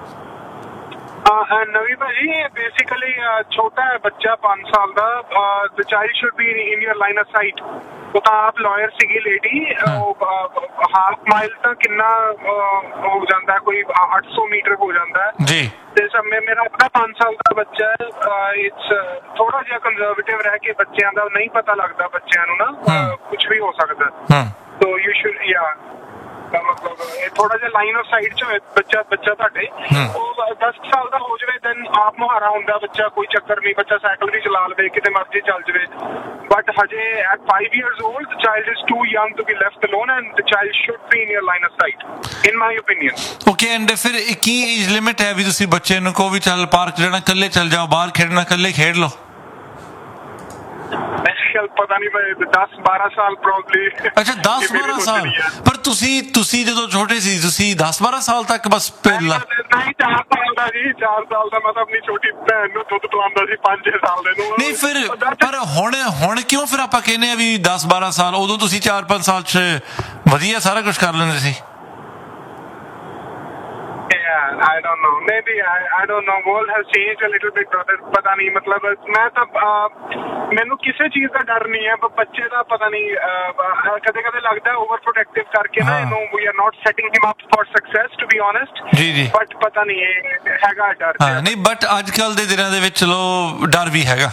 ਨਵੀਂ ਭਾਜੀ ਬੇਸਿਕਲੀ ਛੋਟਾ ਹੈ ਬੱਚਾ 5 ਸਾਲ ਦਾ the child should be in your line of sight ਉਹ ਤਾਂ ਆਪ ਲਾਇਰ ਸੀਗੀ ਲੇਡੀ ਹਾਫ ਮਾਈਲ ਤਾਂ ਕਿੰਨਾ ਹੋ ਜਾਂਦਾ ਕੋਈ 800 ਮੀਟਰ ਹੋ ਜਾਂਦਾ ਹੈ ਜੀ ਤੇ ਸਮੇਂ ਮੇਰਾ ਆਪਣਾ 5 ਸਾਲ ਦਾ ਬੱਚਾ ਹੈ ਇਟਸ ਥੋੜਾ ਜਿਹਾ ਕੰਜ਼ਰਵੇਟਿਵ ਰਹਿ ਕੇ ਬੱਚਿਆਂ ਦਾ ਨਹੀਂ ਪਤਾ ਲੱਗਦਾ ਬੱਚਿਆਂ ਨੂੰ ਨਾ ਕੁਝ ਵੀ ਹੋ ਸਕਦਾ ਸੋ ਯੂ ਸ਼ੁਡ ਮਤਲਬ ਥੋੜਾ ਜਿਹਾ ਲਾਈਨ ਆਫ ਸਾਈਟ ਚ ਬੱਚਾ ਤੁਹਾਡੇ ਉਹ 10 ਸਾਲ ਦਾ ਹੋ ਜਾਵੇ ਦੈਨ ਆਪ ਮੁਹਾਰਾ ਹੁੰਦਾ ਬੱਚਾ ਕੋਈ ਚੱਕਰ ਨਹੀਂ ਬੱਚਾ ਸਾਈਕਲ ਵੀ ਚਲਾ ਲਵੇ ਕਿਤੇ ਮਰਜ਼ੀ ਚੱਲ ਜਾਵੇ ਬਟ ਹਜੇ at 5 years old the child is too young to be left alone and the child should be in your line of sight in my opinion okay and ਫਿਰ ਕੀ ਏਜ ਲਿਮਿਟ ਹੈ ਵੀ ਤੁਸੀਂ ਬੱਚੇ ਨੂੰ ਕਹੋ ਵੀ ਚੱਲ ਪਾਰਕ ਜਾਣਾ ਇਕੱਲੇ ਚੱਲ ਜਾਓ ਬਾਹਰ ਖੇਡਣਾ ਇਕੱਲੇ ਖੇਡ ਲਓ ਪਤਾ ਨਹੀਂ 10-12 ਸਾਲ ਪ੍ਰੋਬਬਲੀ ਅੱਛਾ 10-12 ਸਾਲ ਪਰ ਤੁਸੀਂ ਜਦੋਂ ਛੋਟੇ ਸੀ ਤੁਸੀਂ 10-12 ਸਾਲ ਤੱਕ ਬਸ ਨਹੀਂ 4 ਸਾਲ ਦਾ ਜੀ 4 ਸਾਲ ਦਾ ਮੈਂ ਤਾਂ ਆਪਣੀ ਛੋਟੀ ਭੈਣ ਨੂੰ ਦੁੱਧ ਪਿਲਾਉਂਦਾ ਸੀ 5-6 ਸਾਲ ਦੇ ਨੂੰ ਨਹੀਂ ਫਿਰ ਪਰ ਹੁਣ ਕਿਉਂ ਫਿਰ ਆਪਾਂ ਕਹਿੰਦੇ ਆ ਵੀ 10-12 ਸਾਲ ਉਦੋਂ ਤੁਸੀਂ 4-5 ਸਾਲ 'ਚ ਵਧੀਆ ਸਾਰਾ ਕੁਝ ਕਰ ਲੈਂਦੇ ਸੀ I don't know. Maybe I don't know. World has changed a little bit, brother. पता नहीं मतलब मैं तो मैंने किसी चीज का डर नहीं है पर बच्चे का पता नहीं कदे लगता है ओवर प्रोटेक्टिव करके ना no we are not setting him up for success to be honest ji ji but पता नहीं हैगा डर नहीं बट आजकल ਦੇ ਦਿਨਾਂ ਦੇ ਵਿੱਚ ਚਲੋ ਡਰ ਵੀ ਹੈਗਾ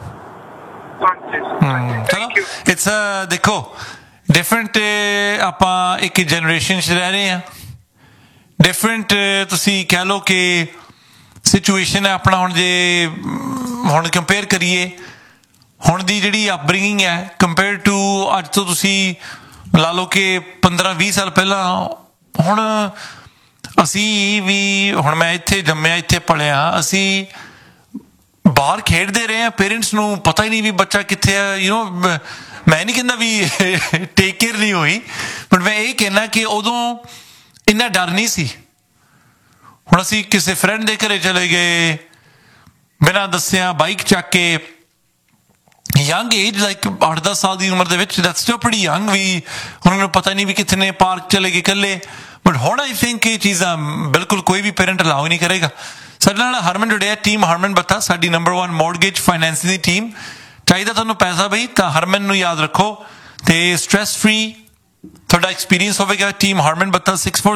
ਚਲੋ ਇਟਸ ਦੇਖੋ ਡਿਫਰੈਂਟ ਆਪਾਂ ਇੱਕ ਜਨਰੇਸ਼ਨ 'ਚ ਰਹਿ ਰਹੇ ਹਾਂ ਡਿਫਰੈਂਟ ਤੁਸੀਂ ਕਹਿ ਲਓ ਕਿ ਸਿਚੁਏਸ਼ਨ ਹੈ ਆਪਣਾ ਹੁਣ ਜੇ ਹੁਣ ਕੰਪੇਅਰ ਕਰੀਏ ਹੁਣ ਦੀ ਜਿਹੜੀ ਅਪਬ੍ਰਿੰਗਿੰਗ ਹੈ ਕੰਪੇਅਰ ਟੂ ਅੱਜ ਤੋਂ ਤੁਸੀਂ ਲਾ ਲਓ ਕਿ 15-20 ਸਾਲ ਪਹਿਲਾਂ। ਹੁਣ ਅਸੀਂ ਵੀ, ਹੁਣ ਮੈਂ ਇੱਥੇ ਜੰਮਿਆ, ਇੱਥੇ ਪਲਿਆ, ਅਸੀਂ ਬਾਹਰ ਖੇਡਦੇ ਰਹੇ ਹਾਂ, ਪੇਰੈਂਟਸ ਨੂੰ ਪਤਾ ਹੀ ਨਹੀਂ ਵੀ ਬੱਚਾ ਕਿੱਥੇ ਆ। ਮੈਂ ਨਹੀਂ ਕਹਿੰਦਾ ਵੀ ਟੇਕ ਕੇਅਰ ਨਹੀਂ ਹੋਈ, ਬਟ ਮੈਂ ਇਹ ਕਹਿਣਾ ਕਿ ਉਦੋਂ ਇੰਨਾ ਡਰ ਨਹੀਂ ਸੀ। ਹੁਣ ਅਸੀਂ ਕਿਸੇ ਫਰੈਂਡ ਦੇ ਘਰੇ ਚਲੇ ਗਏ ਬਿਨਾਂ ਦੱਸਿਆ, ਬਾਈਕ ਚੱਕ ਕੇ, ਯੰਗ ਏਜ ਲਾਈਕ 8-10 ਸਾਲ ਦੀ ਉਮਰ ਦੇ ਵਿੱਚ, ਦੈਟਸ ਸਟਿਲ ਪ੍ਰੀਟੀ ਯੰਗ। ਵੀ ਹੁਣ ਮੈਨੂੰ ਪਤਾ ਨਹੀਂ ਵੀ ਕਿੱਥੇ ਨੇ, ਪਾਰਕ ਚਲੇ ਗਏ ਇਕੱਲੇ। ਬਟ ਹੁਣ ਆਈ ਥਿੰਕ ਇਹ ਚੀਜ਼ਾਂ ਬਿਲਕੁਲ ਕੋਈ ਵੀ ਪੇਰੈਂਟ ਅਲਾਓ ਨਹੀਂ ਕਰੇਗਾ। ਸਾਡੇ ਨਾਲ ਹਰਮਨ ਜੁੜਿਆ, ਟੀਮ ਹਰਮਨ ਬੱਤਾ, ਸਾਡੀ ਨੰਬਰ 1 ਮੌਰਗੇਜ ਫਾਈਨੈਂਸ ਦੀ ਟੀਮ। ਚਾਹੀਦਾ ਤੁਹਾਨੂੰ ਪੈਸਾ ਬਈ ਤਾਂ ਹਰਮਨ ਨੂੰ ਯਾਦ ਰੱਖੋ ਤੇ ਸਟ੍ਰੈਸ ਫ੍ਰੀ ਤੁਹਾਡਾ ਐਕਸਪੀਰੀਅੰਸ ਹੋਵੇਗਾ। Team Harman ਬੱਤਾ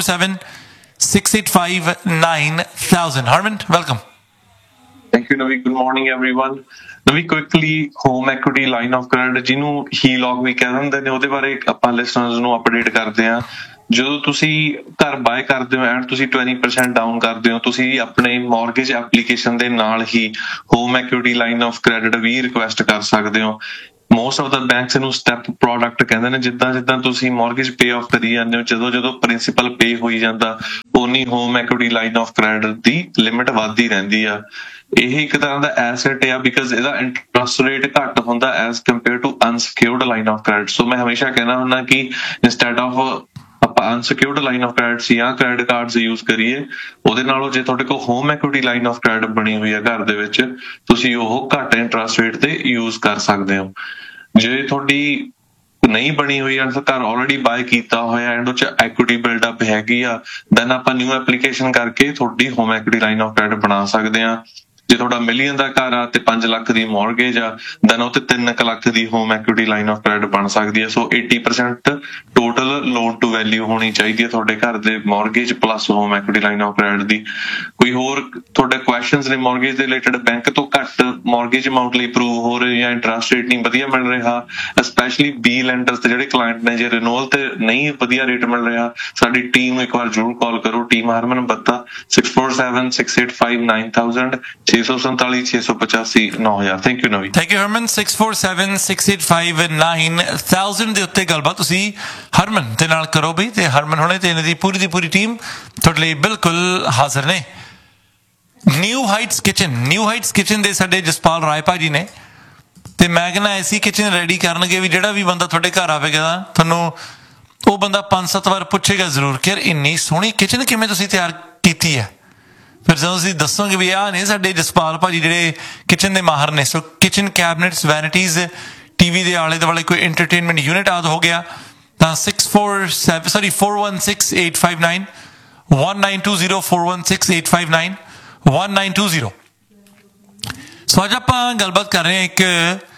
647-685-9000। Harman, welcome. Thank you, Navi. Good morning, everyone. Navi, quickly, home equity line of credit, ਜਿਹਨੂੰ HELOC ਵੀ ਕਹਿ ਦਿੰਦੇ ਨੇ, ਉਹਦੇ ਬਾਰੇ ਆਪਾਂ ਲਿਸਨਰਸ ਨੂੰ ਅਪਡੇਟ ਕਰਦੇ ਹਾਂ। ਜਦੋਂ ਤੁਸੀਂ ਘਰ ਬਾਏ ਕਰਦੇ ਹੋ ਐਂਡ ਤੁਸੀਂ 20% ਡਾਊਨ ਕਰਦੇ ਹੋ, ਤੁਸੀਂ ਆਪਣੇ ਮੌਰਗੇਜ ਐਪਲੀਕੇਸ਼ਨ ਦੇ ਨਾਲ ਹੀ home equity line of credit we request ਕਰ ਸਕਦੇ ਹੋ। ਮੋਸਟ ਆਫ ਦਾ ਬੈਂਕਸ ਨੂੰ ਸਟੈਪ ਪ੍ਰੋਡਕਟ ਕਹਿੰਦੇ ਨੇ। ਜਿੱਦਾਂ ਤੁਸੀਂ ਮੌਰਗੇਜ ਪੇ ਆਫ ਕਰੀ ਜਾਂਦੇ ਹੋ, ਜਦੋਂ ਪ੍ਰਿੰਸੀਪਲ ਪੇ ਹੋਈ ਜਾਂਦਾ, ਉਨੀ home equity line of credit the limit ਵੱਧਦੀ ਰਹਿੰਦੀ ਆ। ਇਹ ਇੱਕ ਤਰ੍ਹਾਂ ਦਾ ਐਸੈਟ ਆ, ਬਿਕਾਜ਼ ਇਹਦਾ ਇੰਟਰਸਟ ਰੇਟ ਘੱਟ ਹੁੰਦਾ as compare to ਅਨਸਿਕਿਉਰਡ line of credit. ਸੋ ਮੈਂ ਹਮੇਸ਼ਾ ਕਹਿਣਾ ਹੁੰਦਾ ਕਿ ਇੰਸਟੈਡ ਆਫ ਆਪਾਂ ਅਨਸਿਕਿਉਰਡ ਲਾਈਨ ਆਫ ਕ੍ਰੈਡਿਟ ਜਾਂ ਕ੍ਰੈਡਿਟ ਕਾਰਡਸ ਯੂਜ਼ ਕਰੀਏ, ਉਹਦੇ ਨਾਲੋਂ ਜੇ ਤੁਹਾਡੇ ਕੋਲ home equity line of credit ਬਣੀ ਹੋਈ ਹੈ ਘਰ ਦੇ ਵਿੱਚ, ਤੁਸੀਂ ਉਹ ਘੱਟ ਇੰਟਰਸਟ ਰੇਟ ਤੇ ਯੂਜ਼ ਕਰ ਸਕਦੇ ਹੋ। ਜੇ ਤੁਹਾਡੀ ਨਹੀਂ ਬਣੀ ਹੋਈ ਐਂਡ ਘਰ ਆਲਰੇਡੀ ਬਾਏ ਕੀਤਾ ਹੋਇਆ ਐਂਡ ਉਹ 'ਚ ਐਕੁਇਟੀ ਬਿਲਡਅਪ ਹੈਗੀ ਆ, ਦੈਨ ਆਪਾਂ ਨਿਊ ਐਪਲੀਕੇਸ਼ਨ ਕਰਕੇ ਤੁਹਾਡੀ home equity line of credit ਬਣਾ ਸਕਦੇ ਹਾਂ। ਜੇ ਤੁਹਾਡਾ $1 million ਦਾ ਘਰ ਆ ਤੇ 5 ਲੱਖ ਦੀ ਮੌਰਗੇਜ ਆ, ਦੈਨ ਉਹ ਤੇ 3 ਲੱਖ ਦੀ home equity line of credit ਬਣ ਸਕਦੀ ਹੈ। ਸੋ 80% ਟੋਟਲ ਲੋਨ ਟੂ ਵੈਲਿਊ ਹੋਣੀ ਚਾਹੀਦੀ ਹੈ ਤੁਹਾਡੇ ਘਰ ਦੇ mortgage plus home equity line of credit ਦੀ। ਕੋਈ ਹੋਰ ਤੁਹਾਡੇ ਕੁਐਸਚਨਸ ਨੇ ਮੌਰਗੇਜ ਦੇ ਰਿਲੇਟਡ, ਬੈਂਕ ਤੋਂ ਘੱਟ ਮੌਰਗੇਜ ਅਮਾਉਂਟ ਲਈ ਅਪਰੂਵ ਹੋ ਰਹੇ ਜਾਂ ਇੰਟਰਸਟ ਰੇਟ ਨਹੀਂ ਵਧੀਆ ਮਿਲ ਰਿਹਾ, ਸਪੈਸ਼ਲੀ ਬੀ ਲੈਂਡਰਸ ਤੇ ਜਿਹੜੇ ਕਲਾਇੰਟ ਨੇ, ਜੇ ਰਿਨਿਊਅਲ ਤੇ ਨਹੀਂ ਵਧੀਆ ਰੇਟ ਮਿਲ ਰਿਹਾ, ਸਾਡੀ ਟੀਮ ਨੂੰ ਇੱਕ ਵਾਰ ਜ਼ਰੂਰ ਕਾਲ ਕਰੋ। Team Harman ਬੱਤਾ 647-685-9000 647-685-9000। ਥੈਂਕ ਯੂ ਨਵੀ। ਥੈਂਕ ਯੂ ਹਰਮਨ। 647-685-9000 ਦੇ ਉੱਤੇ ਗੱਲਬਾਤ ਤੁਸੀਂ ਹਰਮਨ ਦੇ ਨਾਲ ਕਰੋ ਬਈ, ਤੇ ਹਰਮਨ ਹੁਣੇ ਤੇ ਇਹਨਾਂ ਦੀ ਪੂਰੀ ਟੀਮ ਤੁਹਾਡੇ ਲਈ ਬਿਲਕੁਲ ਹਾਜ਼ਰ ਨੇ। ਨਿਊ ਹਾਈਟਸ ਕਿਚਨ ਦੇ ਸਾਡੇ ਜਸਪਾਲ ਰਾਏ ਭਾਜੀ ਨੇ, ਤੇ ਮੈਂ ਕਹਿੰਦਾ ਐਸੀ ਕਿਚਨ ਰੈਡੀ ਕਰਨਗੇ ਵੀ ਜਿਹੜਾ ਵੀ ਬੰਦਾ ਤੁਹਾਡੇ ਘਰ ਆਵੇਗਾ ਤੁਹਾਨੂੰ ਉਹ ਬੰਦਾ 5-7 ਵਾਰ ਪੁੱਛੇਗਾ ਜ਼ਰੂਰ ਕਿ ਯਾਰ ਇੰਨੀ ਸੋਹਣੀ ਕਿਚਨ ਕਿਵੇਂ ਤੁਸੀਂ ਤਿਆਰ ਕੀਤੀ ਹੈ। ਫਿਰ ਜਦੋਂ ਤੁਸੀਂ ਦੱਸੋਗੇ ਵੀ ਆਹ ਨੇ ਸਾਡੇ ਜਸਪਾਲ ਭਾਜੀ ਜਿਹੜੇ ਕਿਚਨ ਦੇ ਮਾਹਰ ਨੇ। ਸੋ ਕਿਚਨ ਕੈਬਨਿਟਸ, ਵੈਨਿਟੀਜ਼, ਟੀਵੀ ਦੇ ਆਲੇ ਦੁਆਲੇ ਕੋਈ ਐਂਟਰਟੇਨਮੈਂਟ ਯੂਨਿਟ ਆਦਿ ਹੋ ਗਿਆ ਤਾਂ 417-1920 1920 ਸੋ ਅੱਜ ਆਪਾਂ ਗੱਲਬਾਤ ਕਰ ਰਹੇ ਹਾਂ। ਇੱਕ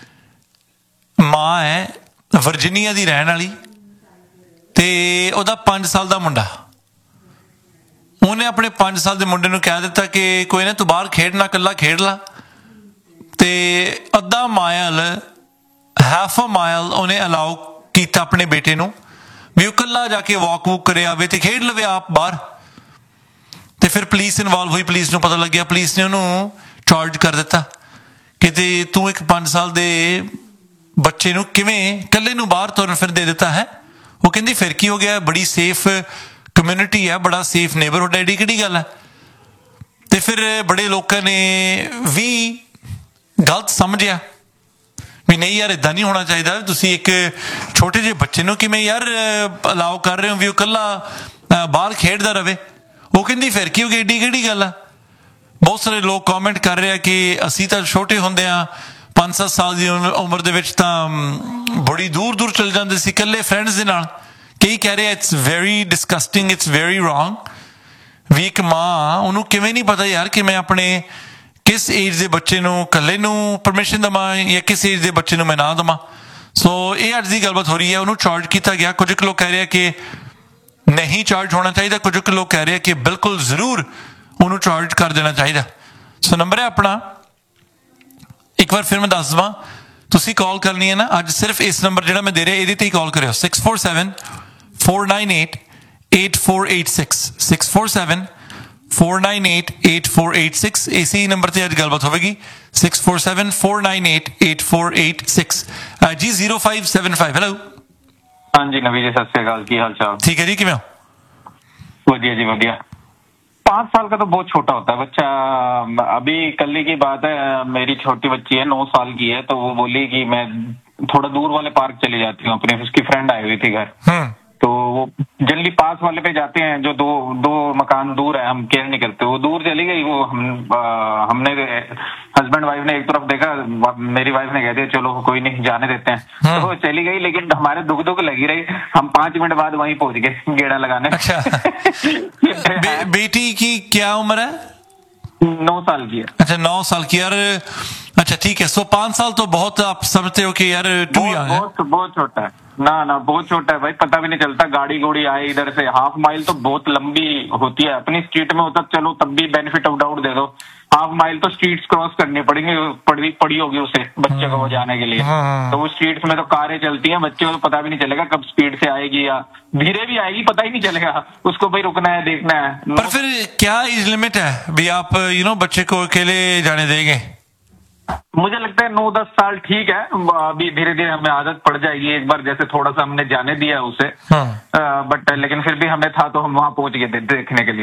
ਮਾਂ ਹੈ ਵਰਜੀਨੀਆ ਦੀ ਰਹਿਣ ਵਾਲੀ, ਤੇ ਉਹਦਾ 5 ਸਾਲ ਦਾ ਮੁੰਡਾ। ਉਹਨੇ ਆਪਣੇ 5 ਸਾਲ ਦੇ ਮੁੰਡੇ ਨੂੰ ਕਹਿ ਦਿੱਤਾ ਕਿ ਕੋਈ ਨਾ ਤੂੰ ਬਾਹਰ ਖੇਡਣਾ, ਇਕੱਲਾ ਖੇਡ ਲਾ। ਤੇ ਅੱਧਾ ਮਾਈਲ, ਹਾਫ ਅ ਮਾਈਲ ਉਹਨੇ ਅਲਾਓ ਕੀਤਾ ਆਪਣੇ ਬੇਟੇ ਨੂੰ ਵੀ ਉਹ ਇਕੱਲਾ ਜਾ ਕੇ ਵਾਕ ਵੂਕ ਕਰੇ ਆਵੇ ਤੇ ਖੇਡ ਲਵੇ ਆਪ ਬਾਹਰ। ਤੇ ਫਿਰ ਪੁਲਿਸ ਇਨਵੋਲਵ ਹੋਈ, ਪੁਲਿਸ ਨੂੰ ਪਤਾ ਲੱਗਿਆ, ਪੁਲਿਸ ਨੇ ਉਹਨੂੰ ਚਾਰਜ ਕਰ ਦਿੱਤਾ ਕਿ ਤੂੰ ਇੱਕ 5 ਸਾਲ ਦੇ ਬੱਚੇ ਨੂੰ ਕਿਵੇਂ ਇਕੱਲੇ ਨੂੰ ਬਾਹਰ ਤੁਰਨ ਫਿਰ ਦੇ ਦਿੱਤਾ ਹੈ। ਉਹ ਕਹਿੰਦੀ ਫਿਰ ਕੀ ਹੋ ਗਿਆ, ਬੜੀ ਸੇਫ ਕਮਿਊਨਿਟੀ ਹੈ, ਬੜਾ ਸੇਫ ਨੇਬਰਹੁੱਡ ਹੈ, ਕਿਹੜੀ ਗੱਲ ਹੈ। ਤੇ ਫਿਰ ਬੜੇ ਲੋਕਾਂ ਨੇ ਵੀ ਗਲਤ ਸਮਝਿਆ ਵੀ ਨਹੀਂ ਯਾਰ ਇੱਦਾਂ ਨਹੀਂ ਹੋਣਾ ਚਾਹੀਦਾ, ਤੁਸੀਂ ਇੱਕ ਛੋਟੇ ਜਿਹੇ ਬੱਚੇ ਨੂੰ ਕਿਵੇਂ ਯਾਰ ਅਲਾਓ ਕਰ ਰਹੇ ਹੋ ਵੀ ਉਹ ਇਕੱਲਾ ਬਾਹਰ ਖੇਡਦਾ ਰਵੇ। ਉਹ ਕਹਿੰਦੀ ਫਿਰ ਕੀ ਹੋ ਗਿਆ, ਏਡੀ ਕਿਹੜੀ ਗੱਲ ਆ। ਬਹੁਤ ਸਾਰੇ ਲੋਕ ਕਮੈਂਟ ਕਰ ਰਹੇ ਆ ਕਿ ਅਸੀਂ ਤਾਂ ਛੋਟੇ ਹੁੰਦੇ ਆ 5-7 ਸਾਲ ਦੀ ਉਮਰ ਦੇ ਵਿੱਚ ਤਾਂ ਬੜੀ ਦੂਰ ਚਲ ਜਾਂਦੇ ਸੀ ਇਕੱਲੇ ਫਰੈਂਡਸ ਦੇ ਨਾਲ। ਕਈ ਕਹਿ ਰਹੇ it's very ਡਿਸਕਸਟਿੰਗ, it's very wrong. ਵੀ ਇੱਕ ਮਾਂ, ਉਹਨੂੰ ਕਿਵੇਂ ਨਹੀਂ ਪਤਾ ਯਾਰ ਕਿ ਮੈਂ ਆਪਣੇ ਕਿਸ ਏਜ ਦੇ ਬੱਚੇ ਨੂੰ ਇਕੱਲੇ ਨੂੰ ਪਰਮਿਸ਼ਨ ਦੇਵਾਂ ਜਾਂ ਕਿਸ ਏਜ ਦੇ ਬੱਚੇ ਨੂੰ ਮੈਂ ਨਾ ਦੇਵਾਂ। ਸੋ ਇਹ ਅੱਜ ਦੀ ਗੱਲਬਾਤ ਹੋ ਰਹੀ ਹੈ। ਉਹਨੂੰ ਚਾਰਜ ਕੀਤਾ ਗਿਆ। ਕੁਝ ਕੁ ਲੋਕ ਕਹਿ ਰਹੇ ਆ ਕਿ ਨਹੀਂ ਚਾਰਜ ਹੋਣਾ ਚਾਹੀਦਾ, ਕੁਝ ਕੁ ਲੋਕ ਕਹਿ ਰਹੇ ਆ ਕਿ ਬਿਲਕੁਲ ਜ਼ਰੂਰ ਉਹਨੂੰ ਚਾਰਜ ਕਰ ਦੇਣਾ ਚਾਹੀਦਾ। ਸੋ ਨੰਬਰ ਹੈ ਆਪਣਾ, ਇੱਕ ਵਾਰ ਫਿਰ ਮੈਂ ਦੱਸ ਦੇਵਾਂ, ਤੁਸੀਂ ਕਾਲ ਕਰਨੀ ਹੈ ਨਾ ਅੱਜ, ਸਿਰਫ ਇਸ ਨੰਬਰ ਜਿਹੜਾ ਮੈਂ ਦੇ ਰਿਹਾ ਇਹਦੇ ਤੇ ਹੀ ਕਾਲ ਕਰਿਓ। 647-498-8486 647 647-498-8486 इसी नंबर ਤੇ ਅੱਜ ਗੱਲਬਾਤ ਹੋਵੇਗੀ 647-498-8486 ਜੀ 0575 ਹੈਲੋ ਹਾਂਜੀ ਨਵੀ जी सत श्री अकाल की हाल चाल ठीक है जी किवें हो बढ़िया जी बढ़िया 5 साल का तो बहुत छोटा होता है बच्चा अभी कल की बात है मेरी छोटी बच्ची है 9 साल की है तो वो बोली कि मैं थोड़ा दूर वाले पार्क चली जाती हूँ अपने उसकी फ्रेंड आई हुई थी घर तो वो जनरली पास वाले पे जाते हैं जो दो मकान दूर है हम केयर नहीं करते वो दूर चली गई वो हमने हस्बैंड वाइफ ने एक तरफ देखा मेरी वाइफ ने कह दिया चलो कोई नहीं जाने देते हैं तो वो चली गई लेकिन हमारे दुख लगी रही हम 5 मिनट बाद वहीं पहुंच गए गेड़ा लगाने अच्छा बेटी की क्या उम्र है 9 साल की है अच्छा 9 साल की यार अच्छा ठीक है 5 साल तो बहुत आप समझते हो कि यार बहुत छोटा है ना बहुत छोटा है भाई पता भी नहीं चलता गाड़ी घोड़ी आए इधर से हाफ माइल तो बहुत लंबी होती है अपनी स्ट्रीट में होता चलो तब भी बेनिफिट ऑफ डाउट दे दो हाफ माइल तो स्ट्रीट्स क्रॉस करनी पड़ी होगी उसे बच्चे को जाने के लिए तो वो स्ट्रीट्स में तो कारें चलती हैं बच्चे को तो पता भी नहीं चलेगा कब स्पीड से आएगी या धीरे भी आएगी पता ही नहीं चलेगा उसको भाई रुकना है देखना है पर फिर क्या एज लिमिट है भी आप बच्चे को अकेले जाने देंगे मुझे लगता है 9-10 साल ठीक है अभी धीरे धीरे हमें आदत पड़ जाएगी एक बार जैसे थोड़ा सा हमने जाने दिया उसे बट लेकिन फिर भी हमें था तो हम वहां पहुंच गए थे देखने के लिए